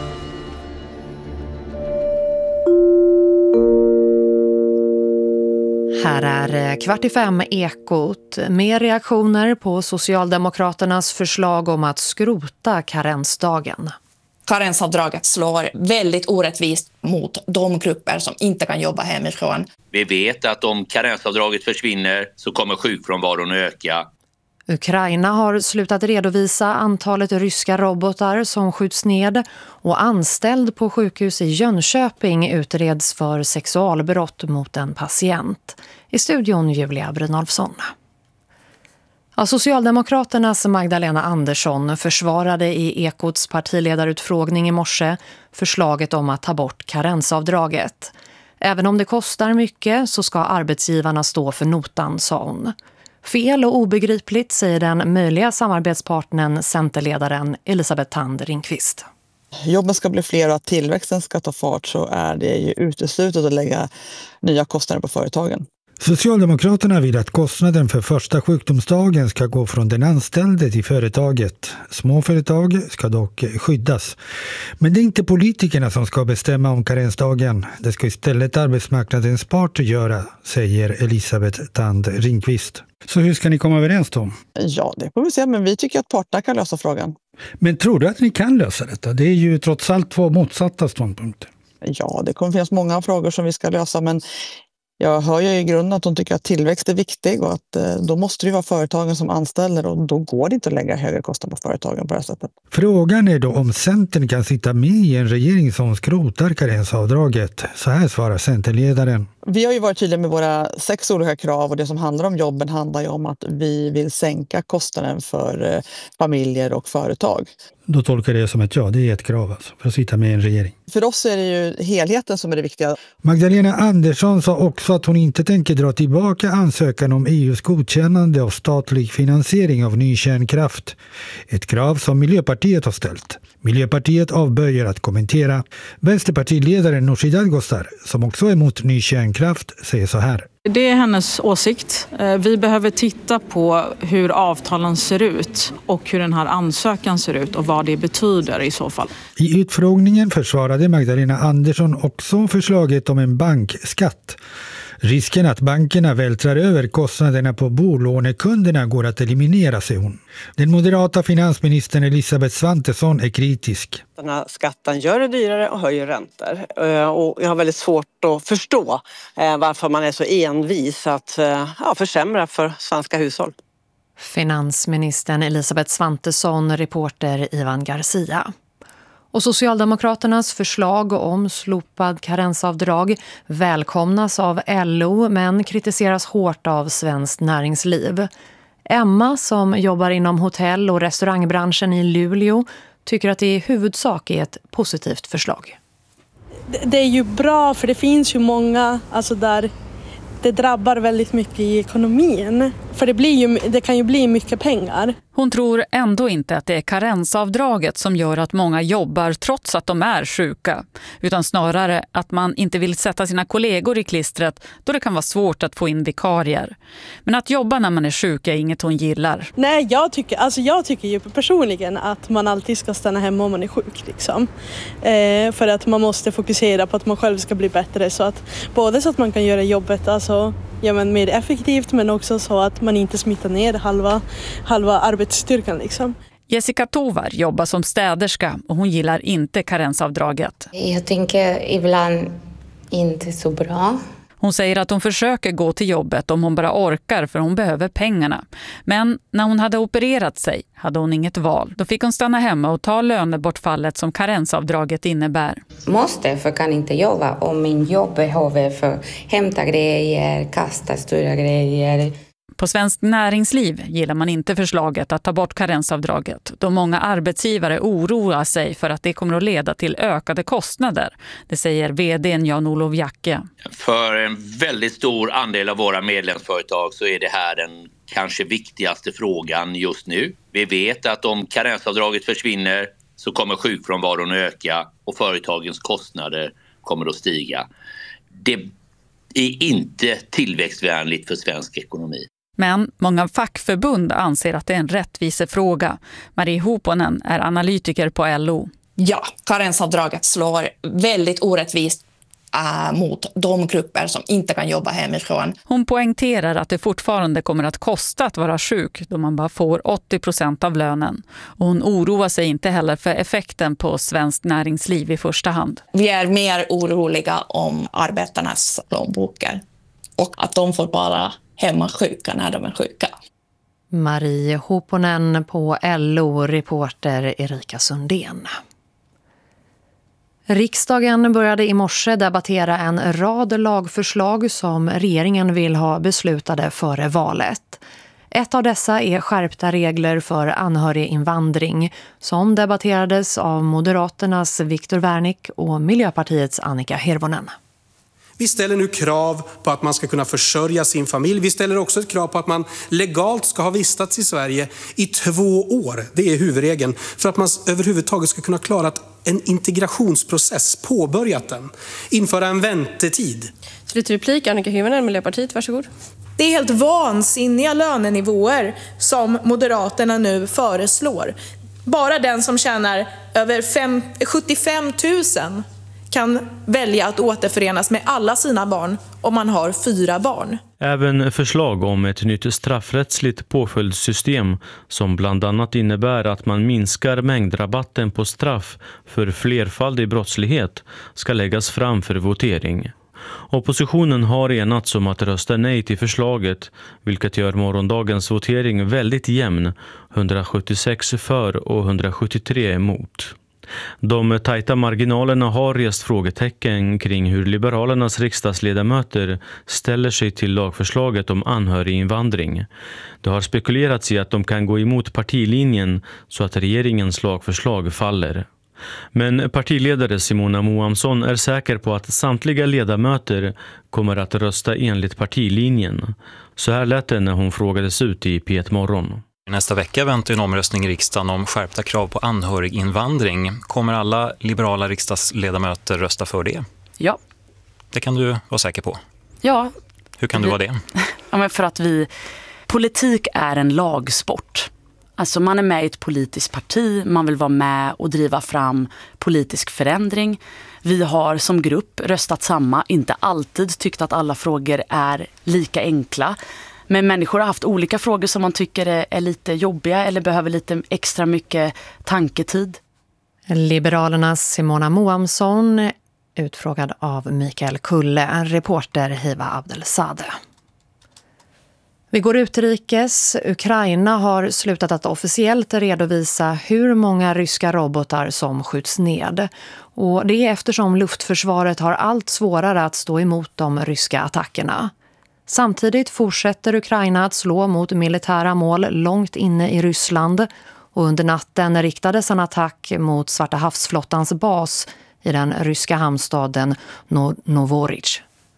Speaker 19: Här är kvart i fem Ekot med reaktioner på Socialdemokraternas förslag om att skrota karensdagen.
Speaker 20: Karensavdraget slår väldigt orättvist mot de grupper som inte kan jobba hemifrån.
Speaker 21: Vi vet att om karensavdraget försvinner så kommer sjukfrånvaron att öka.
Speaker 19: Ukraina har slutat redovisa antalet ryska robotar som skjuts ned och anställd på sjukhus i Jönköping utreds för sexualbrott mot en patient. I studion Julia Brynolfsson. Ja, Socialdemokraternas Magdalena Andersson försvarade i Ekots partiledarutfrågning i morse förslaget om att ta bort karensavdraget. Även om det kostar mycket så ska arbetsgivarna stå för notan, sa hon. Fel och obegripligt, säger den möjliga samarbetspartnern Centerledaren Elisabeth Thand Ringqvist.
Speaker 22: Jobben ska bli fler och att tillväxten ska ta fart, så är det ju uteslutet att lägga nya kostnader på företagen.
Speaker 23: Socialdemokraterna vill att kostnaden för första sjukdomsdagen ska gå från den anställde till företaget. Småföretag ska dock skyddas. Men det är inte politikerna som ska bestämma om karensdagen. Det ska istället arbetsmarknadens parter göra, säger Elisabeth Thand Ringqvist. Så hur ska ni komma överens då?
Speaker 22: Ja, det får vi se, men vi tycker att parterna kan lösa frågan.
Speaker 23: Men tror du att ni kan lösa detta? Det är ju trots allt två motsatta ståndpunkter.
Speaker 22: Ja, det kommer finnas många frågor som vi ska lösa, men jag hör ju i grunden att de tycker att tillväxt är viktig och att eh, då måste det vara företagen som anställer, och då går det inte att lägga högre kostnader på företagen på det här sättet.
Speaker 23: Frågan är då om Centern kan sitta med i en regering som skrotar karensavdraget. Så här svarar Centerledaren.
Speaker 22: Vi har ju varit tydliga med våra sex olika krav, och det som handlar om jobben handlar ju om att vi vill sänka kostnaden för eh, familjer och företag.
Speaker 23: Då tolkar det som ett ja, det är ett krav alltså, för att sitta med i en regering.
Speaker 22: För oss är det ju helheten som är det viktiga.
Speaker 23: Magdalena Andersson sa också att hon inte tänker dra tillbaka ansökan om E U:s godkännande av statlig finansiering av ny kärnkraft. Ett krav som Miljöpartiet har ställt. Miljöpartiet avböjer att kommentera. Vänsterpartiledaren Nooshi Dadgostar, som också är emot ny kärnkraft, säger så här.
Speaker 24: Det är hennes åsikt. Vi behöver titta på hur avtalen ser ut och hur den här ansökan ser ut och vad det betyder i så fall.
Speaker 23: I utfrågningen försvarade Magdalena Andersson också förslaget om en bankskatt. Risken att bankerna vältrar över kostnaderna på bolånekunderna går att eliminera, säger hon. Den moderata finansministern Elisabeth Svantesson är kritisk.
Speaker 25: Den här skatten gör det dyrare och höjer räntor. Och jag har väldigt svårt att förstå varför man är så envis att ja, försämra för svenska hushåll.
Speaker 19: Finansministern Elisabeth Svantesson, reporter Ivan Garcia. Och Socialdemokraternas förslag om slopad karensavdrag välkomnas av L O men kritiseras hårt av Svenskt Näringsliv. Emma, som jobbar inom hotell- och restaurangbranschen i Luleå, tycker att det i huvudsak är ett positivt förslag.
Speaker 26: Det är ju bra, för det finns ju många alltså där det drabbar väldigt mycket i ekonomin. För det, blir ju, det kan ju bli mycket pengar.
Speaker 11: Hon tror ändå inte att det är karensavdraget som gör att många jobbar trots att de är sjuka. Utan snarare att man inte vill sätta sina kollegor i klistret då det kan vara svårt att få in vikarier. Men att jobba när man är sjuk är inget hon gillar.
Speaker 26: Nej, jag tycker, alltså jag tycker ju personligen att man alltid ska stanna hemma om man är sjuk. Liksom. Eh, för att man måste fokusera på att man själv ska bli bättre. Så att, både så att man kan göra jobbet alltså, ja, men mer effektivt, men också så att man inte smittar ner halva, halva arbetsstyrkan liksom.
Speaker 11: Jessica Tovar jobbar som städerska och hon gillar inte karensavdraget.
Speaker 1: Jag tänker ibland inte så bra.
Speaker 11: Hon säger att hon försöker gå till jobbet om hon bara orkar för hon behöver pengarna. Men när hon hade opererat sig hade hon inget val. Då fick hon stanna hemma och ta lönebortfallet som karensavdraget innebär.
Speaker 1: Måste, för kan inte jobba om min jobb behöver för hämta grejer, kasta stora grejer.
Speaker 11: På Svenskt Näringsliv gillar man inte förslaget att ta bort karensavdraget då många arbetsgivare oroar sig för att det kommer att leda till ökade kostnader. Det säger vdn Jan-Olof Jacke.
Speaker 21: För en väldigt stor andel av våra medlemsföretag så är det här den kanske viktigaste frågan just nu. Vi vet att om karensavdraget försvinner så kommer sjukfrånvaron att öka och företagens kostnader kommer att stiga. Det är inte tillväxtvänligt för svensk ekonomi.
Speaker 11: Men många fackförbund anser att det är en rättvisefråga. Marie Hoponen är analytiker på L O.
Speaker 20: Ja, karensavdraget slår väldigt orättvist äh, mot de grupper som inte kan jobba hemifrån.
Speaker 11: Hon poängterar att det fortfarande kommer att kosta att vara sjuk då man bara får åttio procent av lönen. Och hon oroar sig inte heller för effekten på Svenskt Näringsliv i första hand.
Speaker 20: Vi är mer oroliga om arbetarnas plånböcker och att de får bara hemma sjuka när de är sjuka.
Speaker 19: Marie Hoponen på L O, reporter Erika Sundén. Riksdagen började i morse debattera en rad lagförslag som regeringen vill ha beslutade före valet. Ett av dessa är skärpta regler för anhöriginvandring som debatterades av Moderaternas Viktor Wärnick och Miljöpartiets Annika Hirvonen.
Speaker 3: Vi ställer nu krav på att man ska kunna försörja sin familj. Vi ställer också ett krav på att man legalt ska ha vistats i Sverige i två år. Det är huvudregeln. För att man överhuvudtaget ska kunna klara en integrationsprocess, påbörjat den. Införa en väntetid.
Speaker 6: Slutreplik, Annika Hirvonen, Miljöpartiet, varsågod.
Speaker 7: Det är helt vansinniga lönenivåer som Moderaterna nu föreslår. Bara den som tjänar över sjuttiofem tusen kan välja att återförenas med alla sina barn om man har fyra barn.
Speaker 8: Även förslag om ett nytt straffrättsligt påföljdssystem som bland annat innebär att man minskar mängdrabatten på straff för flerfaldig brottslighet ska läggas fram för votering. Oppositionen har enats om att rösta nej till förslaget, vilket gör morgondagens votering väldigt jämn, hundrasjuttiosex för och hundrasjuttiotre emot. De tajta marginalerna har rest frågetecken kring hur Liberalernas riksdagsledamöter ställer sig till lagförslaget om anhöriginvandring. Det har spekulerats i att de kan gå emot partilinjen så att regeringens lagförslag faller. Men partiledare Simona Moamsson är säker på att samtliga ledamöter kommer att rösta enligt partilinjen. Så här lät det när hon frågades ut i P ett Morgon.
Speaker 9: Nästa vecka väntar en omröstning i riksdagen om skärpta krav på anhöriginvandring. Kommer alla liberala riksdagsledamöter rösta för det?
Speaker 27: Ja.
Speaker 9: Det kan du vara säker på.
Speaker 27: Ja.
Speaker 9: Hur kan
Speaker 27: vi,
Speaker 9: du vara det?
Speaker 27: Ja, men för att vi... Politik är en lagsport. Alltså man är med i ett politiskt parti, man vill vara med och driva fram politisk förändring. Vi har som grupp röstat samma, inte alltid tyckt att alla frågor är lika enkla. Men människor har haft olika frågor som man tycker är, är lite jobbiga eller behöver lite extra mycket tanketid.
Speaker 19: Liberalernas Simona Moamsson, utfrågad av Mikael Kulle, en reporter Hiva Abdelsade. Vi går utrikes. Ukraina har slutat att officiellt redovisa hur många ryska robotar som skjuts ned. Och det är eftersom luftförsvaret har allt svårare att stå emot de ryska attackerna. Samtidigt fortsätter Ukraina att slå mot militära mål långt inne i Ryssland. Och under natten riktades en attack mot Svarta havsflottans bas i den ryska hamnstaden Novorisch.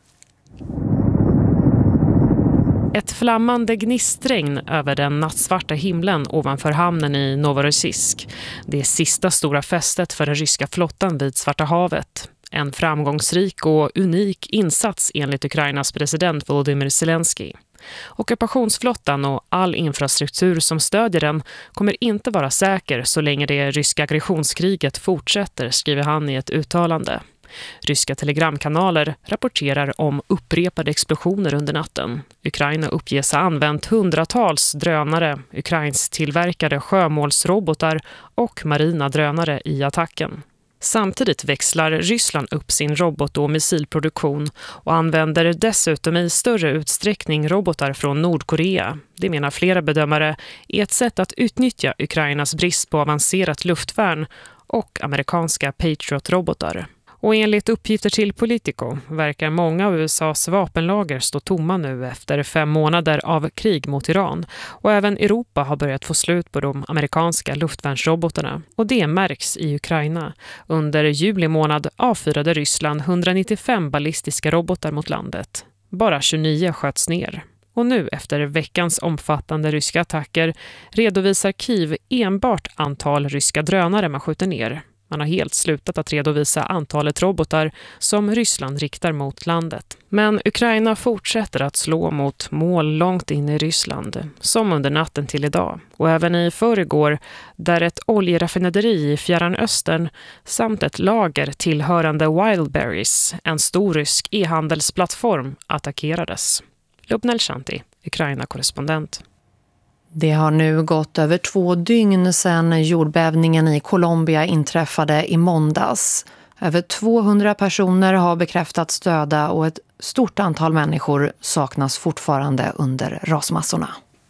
Speaker 28: Ett flammande gnistregn över den nattsvarta himlen ovanför hamnen i Novorossiysk. Det är sista stora fästet för den ryska flottan vid Svarta havet. En framgångsrik och unik insats enligt Ukrainas president Volodymyr Zelensky. Ockupationsflottan och all infrastruktur som stödjer den kommer inte vara säker så länge det ryska aggressionskriget fortsätter, skriver han i ett uttalande. Ryska telegramkanaler rapporterar om upprepade explosioner under natten. Ukraina uppges ha använt hundratals drönare, Ukrains tillverkade sjömålsrobotar och marina drönare i attacken. Samtidigt växlar Ryssland upp sin robot- och missilproduktion och använder dessutom i större utsträckning robotar från Nordkorea. Det menar flera bedömare är ett sätt att utnyttja Ukrainas brist på avancerat luftvärn och amerikanska Patriot-robotar. Och enligt uppgifter till Politico verkar många av U S A:s vapenlager stå tomma nu efter fem månader av krig mot Iran. Och även Europa har börjat få slut på de amerikanska luftvärnsrobotarna. Och det märks i Ukraina. Under juli månad avfyrade Ryssland etthundranittiofem ballistiska robotar mot landet. Bara tjugonio sköts ner. Och nu efter veckans omfattande ryska attacker redovisar Kiev enbart antal ryska drönare man skjuter ner. Man har helt slutat att redovisa antalet robotar som Ryssland riktar mot landet. Men Ukraina fortsätter att slå mot mål långt in i Ryssland, som under natten till idag. Och även i förrgår, där ett oljeraffinaderi i Fjärran Östern samt ett lager tillhörande Wildberries, en stor rysk e-handelsplattform, attackerades. Lubnel Shanti, Ukraina-korrespondent.
Speaker 19: Det har nu gått över två dygn sedan jordbävningen i Colombia inträffade i måndags. Över tvåhundra personer har bekräftats döda och ett stort antal människor saknas fortfarande under rasmassorna.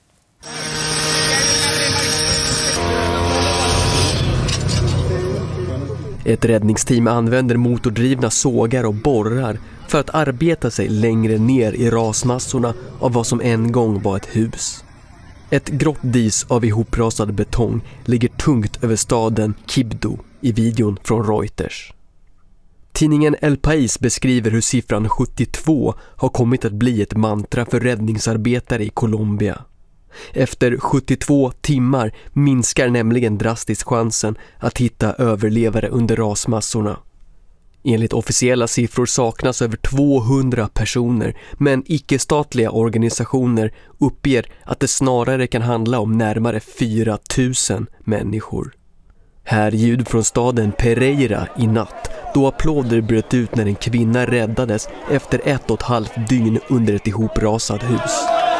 Speaker 5: Ett räddningsteam använder motordrivna sågar och borrar för att arbeta sig längre ner i rasmassorna av vad som en gång var ett hus. Ett grått dis av ihoprasad betong ligger tungt över staden Kibdo i videon från Reuters. Tidningen El País beskriver hur siffran sjuttiotvå har kommit att bli ett mantra för räddningsarbetare i Colombia. Efter sjuttiotvå timmar minskar nämligen drastiskt chansen att hitta överlevare under rasmassorna. Enligt officiella siffror saknas över tvåhundra personer, men icke-statliga organisationer uppger att det snarare kan handla om närmare fyra tusen människor. Här ljud från staden Pereira i natt, då applåder bröt ut när en kvinna räddades efter ett och ett halvt dygn under ett ihoprasat hus.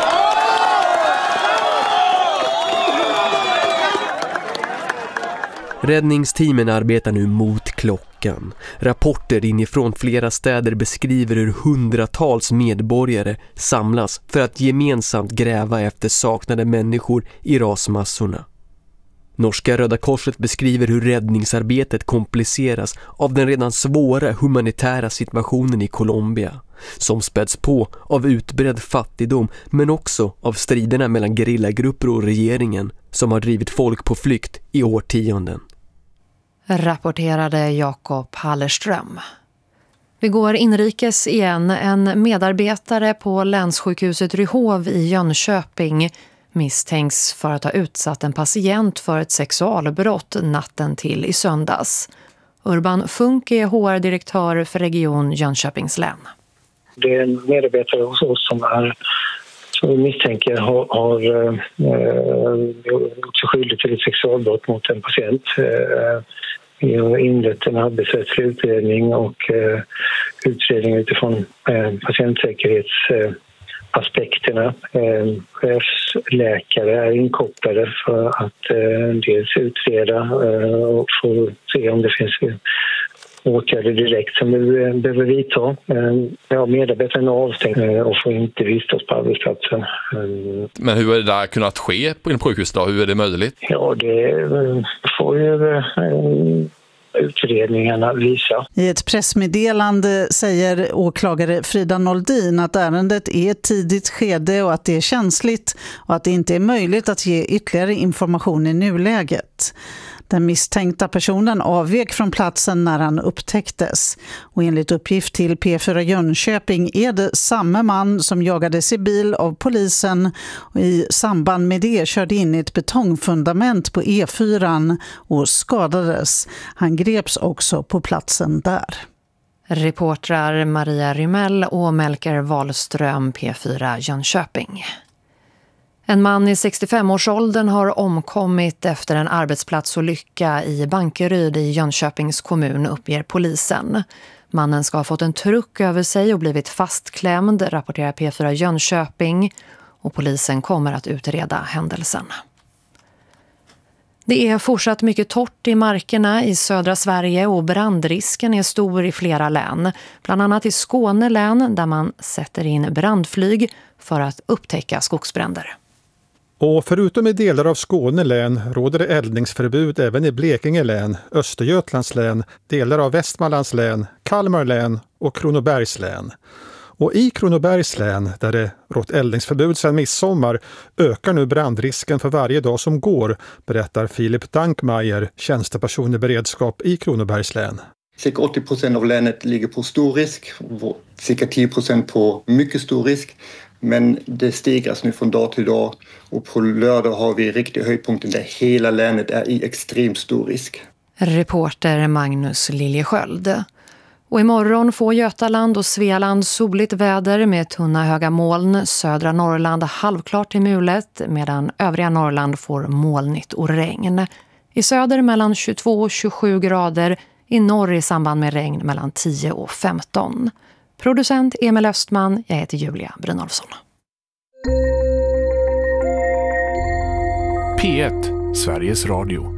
Speaker 5: Räddningsteamen arbetar nu mot klockan. Rapporter inifrån flera städer beskriver hur hundratals medborgare samlas för att gemensamt gräva efter saknade människor i rasmassorna. Norska Röda Korset beskriver hur räddningsarbetet kompliceras av den redan svåra humanitära situationen i Colombia, som späds på av utbredd fattigdom men också av striderna mellan gerillagrupper och regeringen som har drivit folk på flykt i årtionden.
Speaker 19: Rapporterade Jakob Hallerström. Vi går inrikes igen. En medarbetare på länssjukhuset Ryhov i Jönköping misstänks för att ha utsatt en patient för ett sexualbrott natten till i söndags. Urban Funk är H R-direktör för region Jönköpings län.
Speaker 10: Det är en medarbetare hos oss som är som vi misstänker har, har eh, gjort sig skyldig till ett sexualbrott mot en patient. Eh, vi har inlett en arbetsrättslig utredning och eh, utredning utifrån eh, patientsäkerhetsaspekterna. Eh, chefsläkare är inkopplade för att eh, dels utreda eh, och få se om det finns åtgärder direkt som vi behöver vidta. Ja, medarbetaren är avstängd och får inte vistas på arbetsplatsen.
Speaker 12: Men hur är det där kunnat ske på en sjukhus då? Hur är det möjligt?
Speaker 10: Ja, det får ju utredningarna visa.
Speaker 13: I ett pressmeddelande säger åklagare Frida Noldin att ärendet är ett tidigt skede och att det är känsligt och att det inte är möjligt att ge ytterligare information i nuläget. Den misstänkta personen avvek från platsen när han upptäcktes. Och enligt uppgift till P fyra Jönköping är det samma man som jagades i bil av polisen och i samband med det körde in i ett betongfundament på E fyra och skadades. Han greps också på platsen där.
Speaker 19: Reportrar Maria Rymell och Melker Wahlström, P fyra Jönköping. En man i sextiofem-årsåldern har omkommit efter en arbetsplatsolycka i Bankeryd i Jönköpings kommun, uppger polisen. Mannen ska ha fått en truck över sig och blivit fastklämd, rapporterar P fyra Jönköping, och polisen kommer att utreda händelsen. Det är fortsatt mycket torrt i markerna i södra Sverige och brandrisken är stor i flera län. Bland annat i Skåne län där man sätter in brandflyg för att upptäcka skogsbränder.
Speaker 2: Och förutom i delar av Skåne län råder det eldningsförbud även i Blekinge län, Östergötlands län, delar av Västmanlands län, Kalmar län och Kronobergs län. Och i Kronobergs län, där det rått eldningsförbud sedan midsommar, ökar nu brandrisken för varje dag som går, berättar Filip Dankmeier, tjänsteperson i beredskap i Kronobergs län.
Speaker 4: Cirka åttio procent av länet ligger på stor risk, cirka tio procent på mycket stor risk. Men det stigras nu från dag till dag och på lördag har vi riktiga höjdpunkten där hela länet är i extremt stor risk.
Speaker 19: Reporter Magnus Liljesköld. Och imorgon får Götaland och Svealand soligt väder med tunna höga moln. Södra Norrland halvklart till mulet medan övriga Norrland får molnigt och regn. I söder mellan tjugotvå och tjugosju grader, i norr i samband med regn mellan tio och femton. Producent Emil Östman, jag heter Julia Brynolfsson.
Speaker 14: P ett, Sveriges Radio.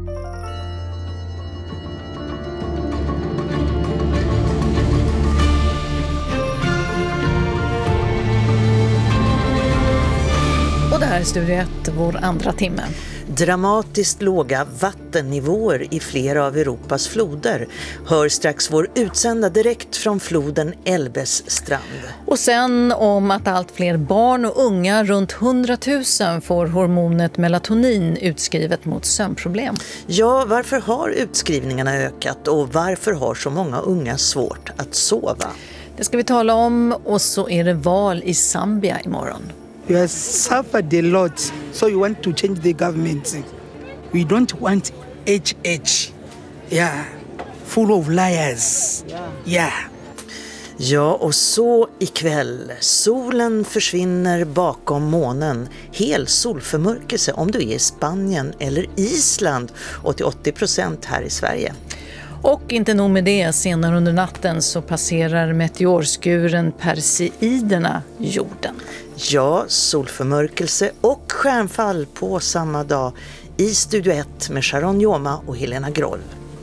Speaker 15: Och det här är Studio ett, vår andra timme.
Speaker 16: Dramatiskt låga vattennivåer i flera av Europas floder. Hör strax vår utsända direkt från floden Elbes strand.
Speaker 15: Och sen om att allt fler barn och unga, runt hundratusen, får hormonet melatonin utskrivet mot sömnproblem.
Speaker 16: Ja, varför har utskrivningarna ökat och varför har så många unga svårt att sova?
Speaker 15: Det ska vi tala om, och så är det val i Zambia imorgon.
Speaker 17: You have suffered a lot, so you want to change the government. We don't want H H. Yeah, full of liars. Yeah.
Speaker 16: Ja, och så ikväll. Solen försvinner bakom månen. Hel solförmörkelse om du är i Spanien eller Island och till åttio procent här i Sverige.
Speaker 15: Och inte nog med det, senare under natten så passerar meteorskuren Perseiderna jorden.
Speaker 16: Ja, solförmörkelse och stjärnfall på samma dag i Studio ett med Sharon Joma och Helena Groll.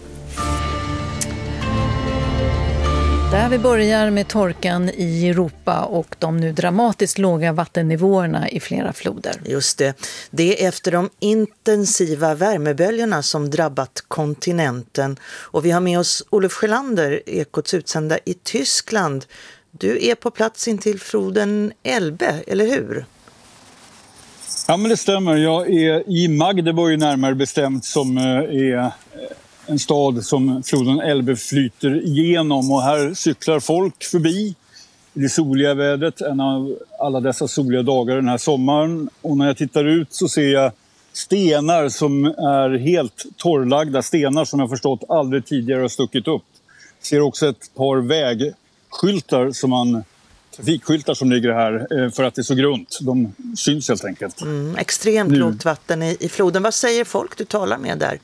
Speaker 15: Där vi börjar med torkan i Europa och de nu dramatiskt låga vattennivåerna i flera floder.
Speaker 16: Just det. Det är efter de intensiva värmeböljorna som drabbat kontinenten. Och vi har med oss Olof Sjölander, Ekots utsända i Tyskland. Du är på plats intill floden Elbe, eller hur?
Speaker 18: Ja, men det stämmer. Jag är i Magdeburg närmare bestämt, som är en stad som floden Elbe flyter igenom. Och här cyklar folk förbi i det soliga vädret, en av alla dessa soliga dagar den här sommaren. Och när jag tittar ut så ser jag stenar som är helt torrlagda, stenar som jag förstått aldrig tidigare har stuckit upp. Jag ser också ett par vägskyltar som man... trafikskyltar som ligger här för att det är så grunt. De syns helt enkelt.
Speaker 16: Mm, extremt lågt vatten i, i floden. Vad säger folk du talar med där?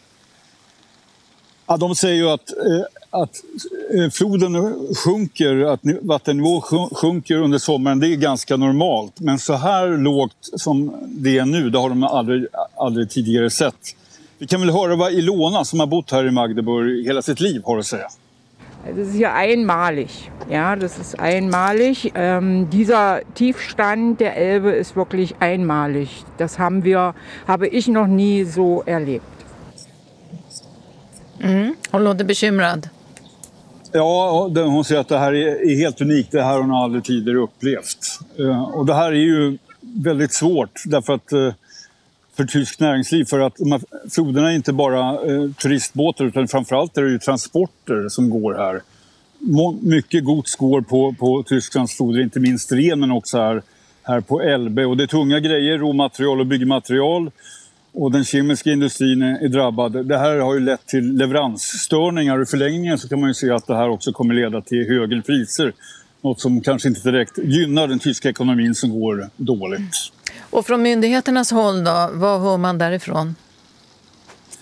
Speaker 18: Ja, de säger ju att, att floden sjunker, att vattennivån sjunker under sommaren. Det är ganska normalt. Men så här lågt som det är nu, det har de aldrig, aldrig tidigare sett. Vi kan väl höra vad Ilona, som har bott här i Magdeburg hela sitt liv, har att säga.
Speaker 22: Das ist ja einmalig. Ja, das ist einmalig. Ähm, dieser Tiefstand der Elbe ist wirklich einmalig. Das haben wir, habe ich noch nie so erlebt.
Speaker 15: Mm. Hon låter bekymrad.
Speaker 18: Ja, hon säger att det här är helt unikt. Det här har hon aldrig tidigare upplevt. Och det här är ju väldigt svårt därför att för tysk näringsliv, för att de här floderna är inte bara eh, turistbåtar utan framförallt är det ju transporter som går här. Må- mycket gods går på, på Tysklands floder, inte minst ren, men också här, här på Elbe. Och det är tunga grejer, råmaterial och byggmaterial, och den kemiska industrin är, är drabbad. Det här har ju lett till leveransstörningar, och i förlängningen så kan man ju se att det här också kommer leda till högre priser. Något som kanske inte direkt gynnar den tyska ekonomin som går dåligt.
Speaker 15: Och från myndigheternas håll då, vad hör man därifrån?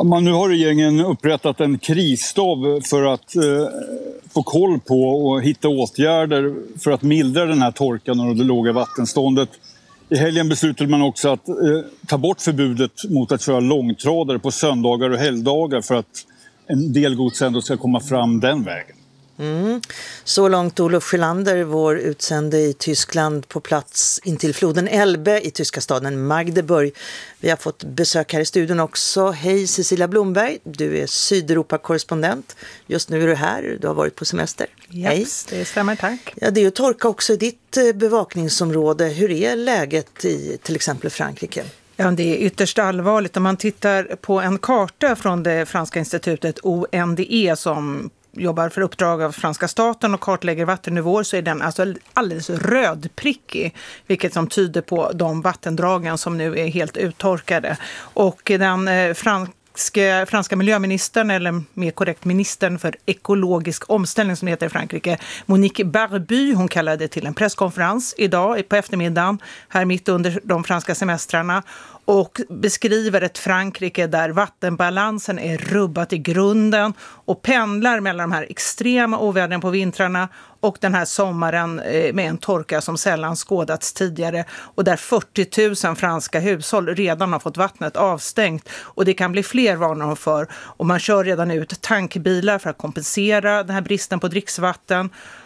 Speaker 18: Man, nu har regeringen upprättat en krisstab för att eh, få koll på och hitta åtgärder för att mildra den här torkan och det låga vattenståndet. I helgen beslutade man också att eh, ta bort förbudet mot att köra långtradare på söndagar och helgdagar för att en del gods ändå ska komma fram den vägen.
Speaker 16: Mm. Så långt Olof Skylander, vår utsände i Tyskland på plats intill floden Elbe i tyska staden Magdeburg. Vi har fått besök här i studion också. Hej Cecilia Blomberg, du är Sydeuropa-korrespondent. Just nu är du här, du har varit på semester.
Speaker 1: Hej. Det stämmer, tack.
Speaker 16: Ja, det är ju torka också i ditt bevakningsområde. Hur är läget i till exempel Frankrike?
Speaker 1: Ja, det är ytterst allvarligt. Om man tittar på en karta från det franska institutet O N D E som jobbar för uppdrag av franska staten och kartlägger vattennivåer, så är den alltså alldeles rödprickig, vilket som tyder på de vattendragen som nu är helt uttorkade. Och den eh, franska, franska miljöministern, eller mer korrekt ministern för ekologisk omställning som det heter i Frankrike, Monique Barbu, hon kallade till en presskonferens idag på eftermiddagen här mitt under de franska semestrarna och beskriver ett Frankrike där vattenbalansen är rubbat i grunden och pendlar mellan de här extrema ovädren på vintrarna och den här sommaren med en torka som sällan skådats tidigare, och där fyrtio tusen franska hushåll redan har fått vattnet avstängt, och det kan bli fler, varnar hon för, och man kör redan ut tankbilar för att kompensera den här bristen på dricksvatten.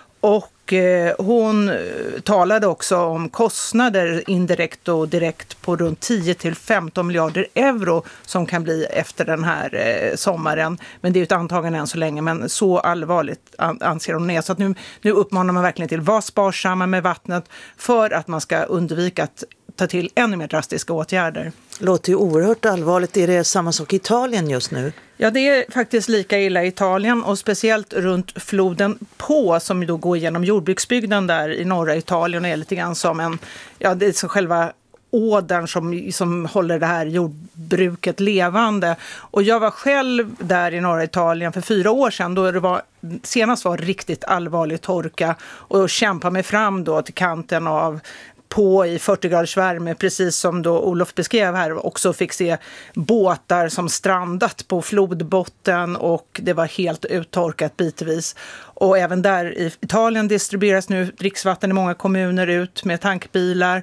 Speaker 1: Och eh, hon talade också om kostnader indirekt och direkt på runt tio till femton miljarder euro som kan bli efter den här eh, sommaren. Men det är ju ett antagande än så länge, men så allvarligt an- anser hon det. Så att nu, nu uppmanar man verkligen till att vara sparsamma med vattnet för att man ska undvika att ta till ännu mer drastiska åtgärder.
Speaker 16: Låter ju oerhört allvarligt. Är det samma sak i Italien just nu?
Speaker 1: Ja, det är faktiskt lika illa i Italien, och speciellt runt floden På som då går genom jordbruksbygden där i norra Italien och är lite grann som en, ja, det är så själva ådern som, som håller det här jordbruket levande. Och jag var själv där i norra Italien för fyra år sedan då det var, senast var riktigt allvarlig torka, och kämpade mig fram då till kanten av På i fyrtio graders värme, precis som då Olof beskrev här, också fick se båtar som strandat på flodbotten och det var helt uttorkat bitvis. Och även där i Italien distribueras nu dricksvatten i många kommuner ut med tankbilar.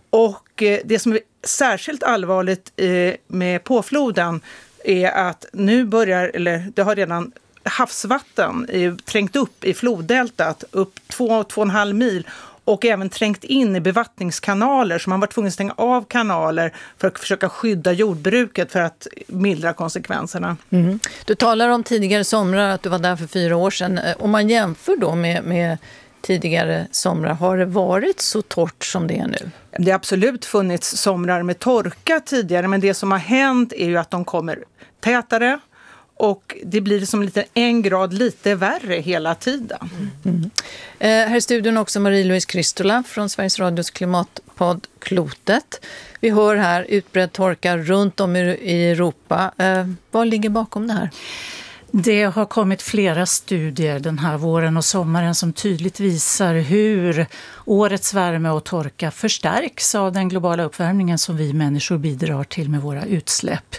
Speaker 1: Och det som är särskilt allvarligt med Påfloden är att nu börjar, eller det har redan havsvatten trängt upp i floddeltat upp två, två och en halv mil, och även trängt in i bevattningskanaler, så man var tvungen att stänga av kanaler för att försöka skydda jordbruket för att mildra konsekvenserna.
Speaker 15: Mm. Du talar om tidigare somrar, att du var där för fyra år sedan. Om man jämför då med, med tidigare somrar, har det varit så torrt som det är nu?
Speaker 1: Det har absolut funnits somrar med torka tidigare, men det som har hänt är ju att de kommer tätare. Och det blir som lite en grad lite värre hela tiden.
Speaker 15: Mm. Eh, här i studion också Marie-Louise Kristola från Sveriges Radios klimatpodd Klotet. Vi hör här utbredd torka runt om i Europa. Eh, vad ligger bakom det här?
Speaker 11: Det har kommit flera studier den här våren och sommaren som tydligt visar hur årets värme och torka förstärks av den globala uppvärmningen som vi människor bidrar till med våra utsläpp.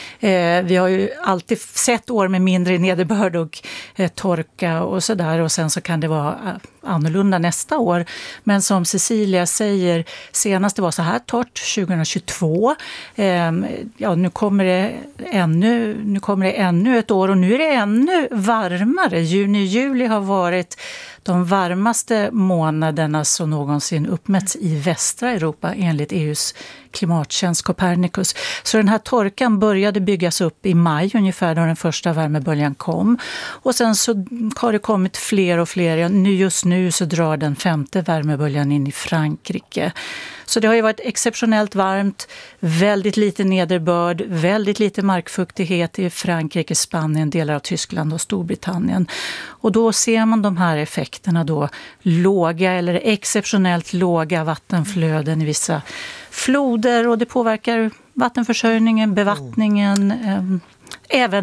Speaker 11: Eh, vi har ju alltid sett år med mindre nederbörd och eh, torka och sådär, och sen så kan det vara annorlunda nästa år. Men som Cecilia säger, senast det var så här torrt tjugohundratjugotvå. Eh, ja, nu kommer det ännu, nu kommer det ännu ett år, och nu är det ännu varmare. Juni och juli har varit de varmaste månaderna som någonsin uppmätts i västra Europa enligt E U:s klimattjänst Copernicus. Så den här torkan började byggas upp i maj ungefär då den första värmeböljan kom. Och sen så har det kommit fler och fler. Nu just nu så drar den femte värmeböljan in i Frankrike. Så det har ju varit exceptionellt varmt, väldigt lite nederbörd, väldigt lite markfuktighet i Frankrike, Spanien, delar av Tyskland och Storbritannien. Och då ser man de här effekterna då, låga eller exceptionellt låga vattenflöden i vissa floder, och det påverkar vattenförsörjningen, bevattningen, mm. eh, även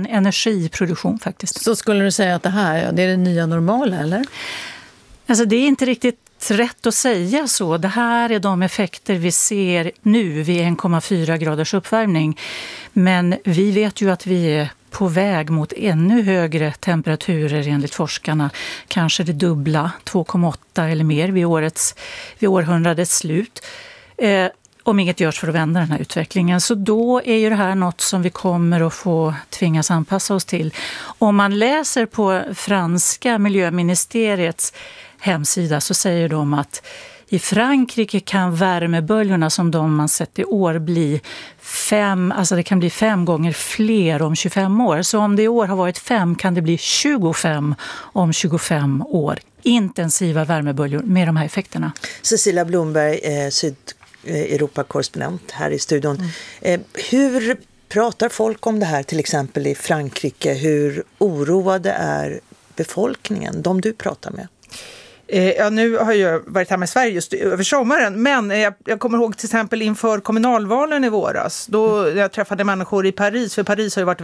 Speaker 11: energiproduktion faktiskt.
Speaker 15: Så skulle du säga att det här ja, det är det nya normala, eller?
Speaker 11: Alltså det är inte riktigt rätt att säga så. Det här är de effekter vi ser nu vid en komma fyra graders uppvärmning. Men vi vet ju att vi är på väg mot ännu högre temperaturer enligt forskarna. Kanske det dubbla, två komma åtta eller mer vid, årets, vid århundradets slut. Eh, om inget görs för att vända den här utvecklingen. Så då är ju det här något som vi kommer att få tvingas anpassa oss till. Om man läser på franska miljöministeriets hemsida så säger de att i Frankrike kan värmeböljorna som de man sett i år bli fem, alltså det kan bli fem gånger fler om tjugofem år. Så om det i år har varit fem kan det bli tjugofem om tjugofem år. Intensiva värmeböljor med de här effekterna.
Speaker 16: Cecilia Blomberg, eh, Sydeuropa-korrespondent här i studion. Mm. Eh, hur pratar folk om det här till exempel i Frankrike? Hur oroade är befolkningen, de du pratar med?
Speaker 1: Ja, nu har jag varit här med Sverige just över sommaren, men jag, jag kommer ihåg till exempel inför kommunalvalen i våras, då jag träffade människor i Paris, för Paris har ju varit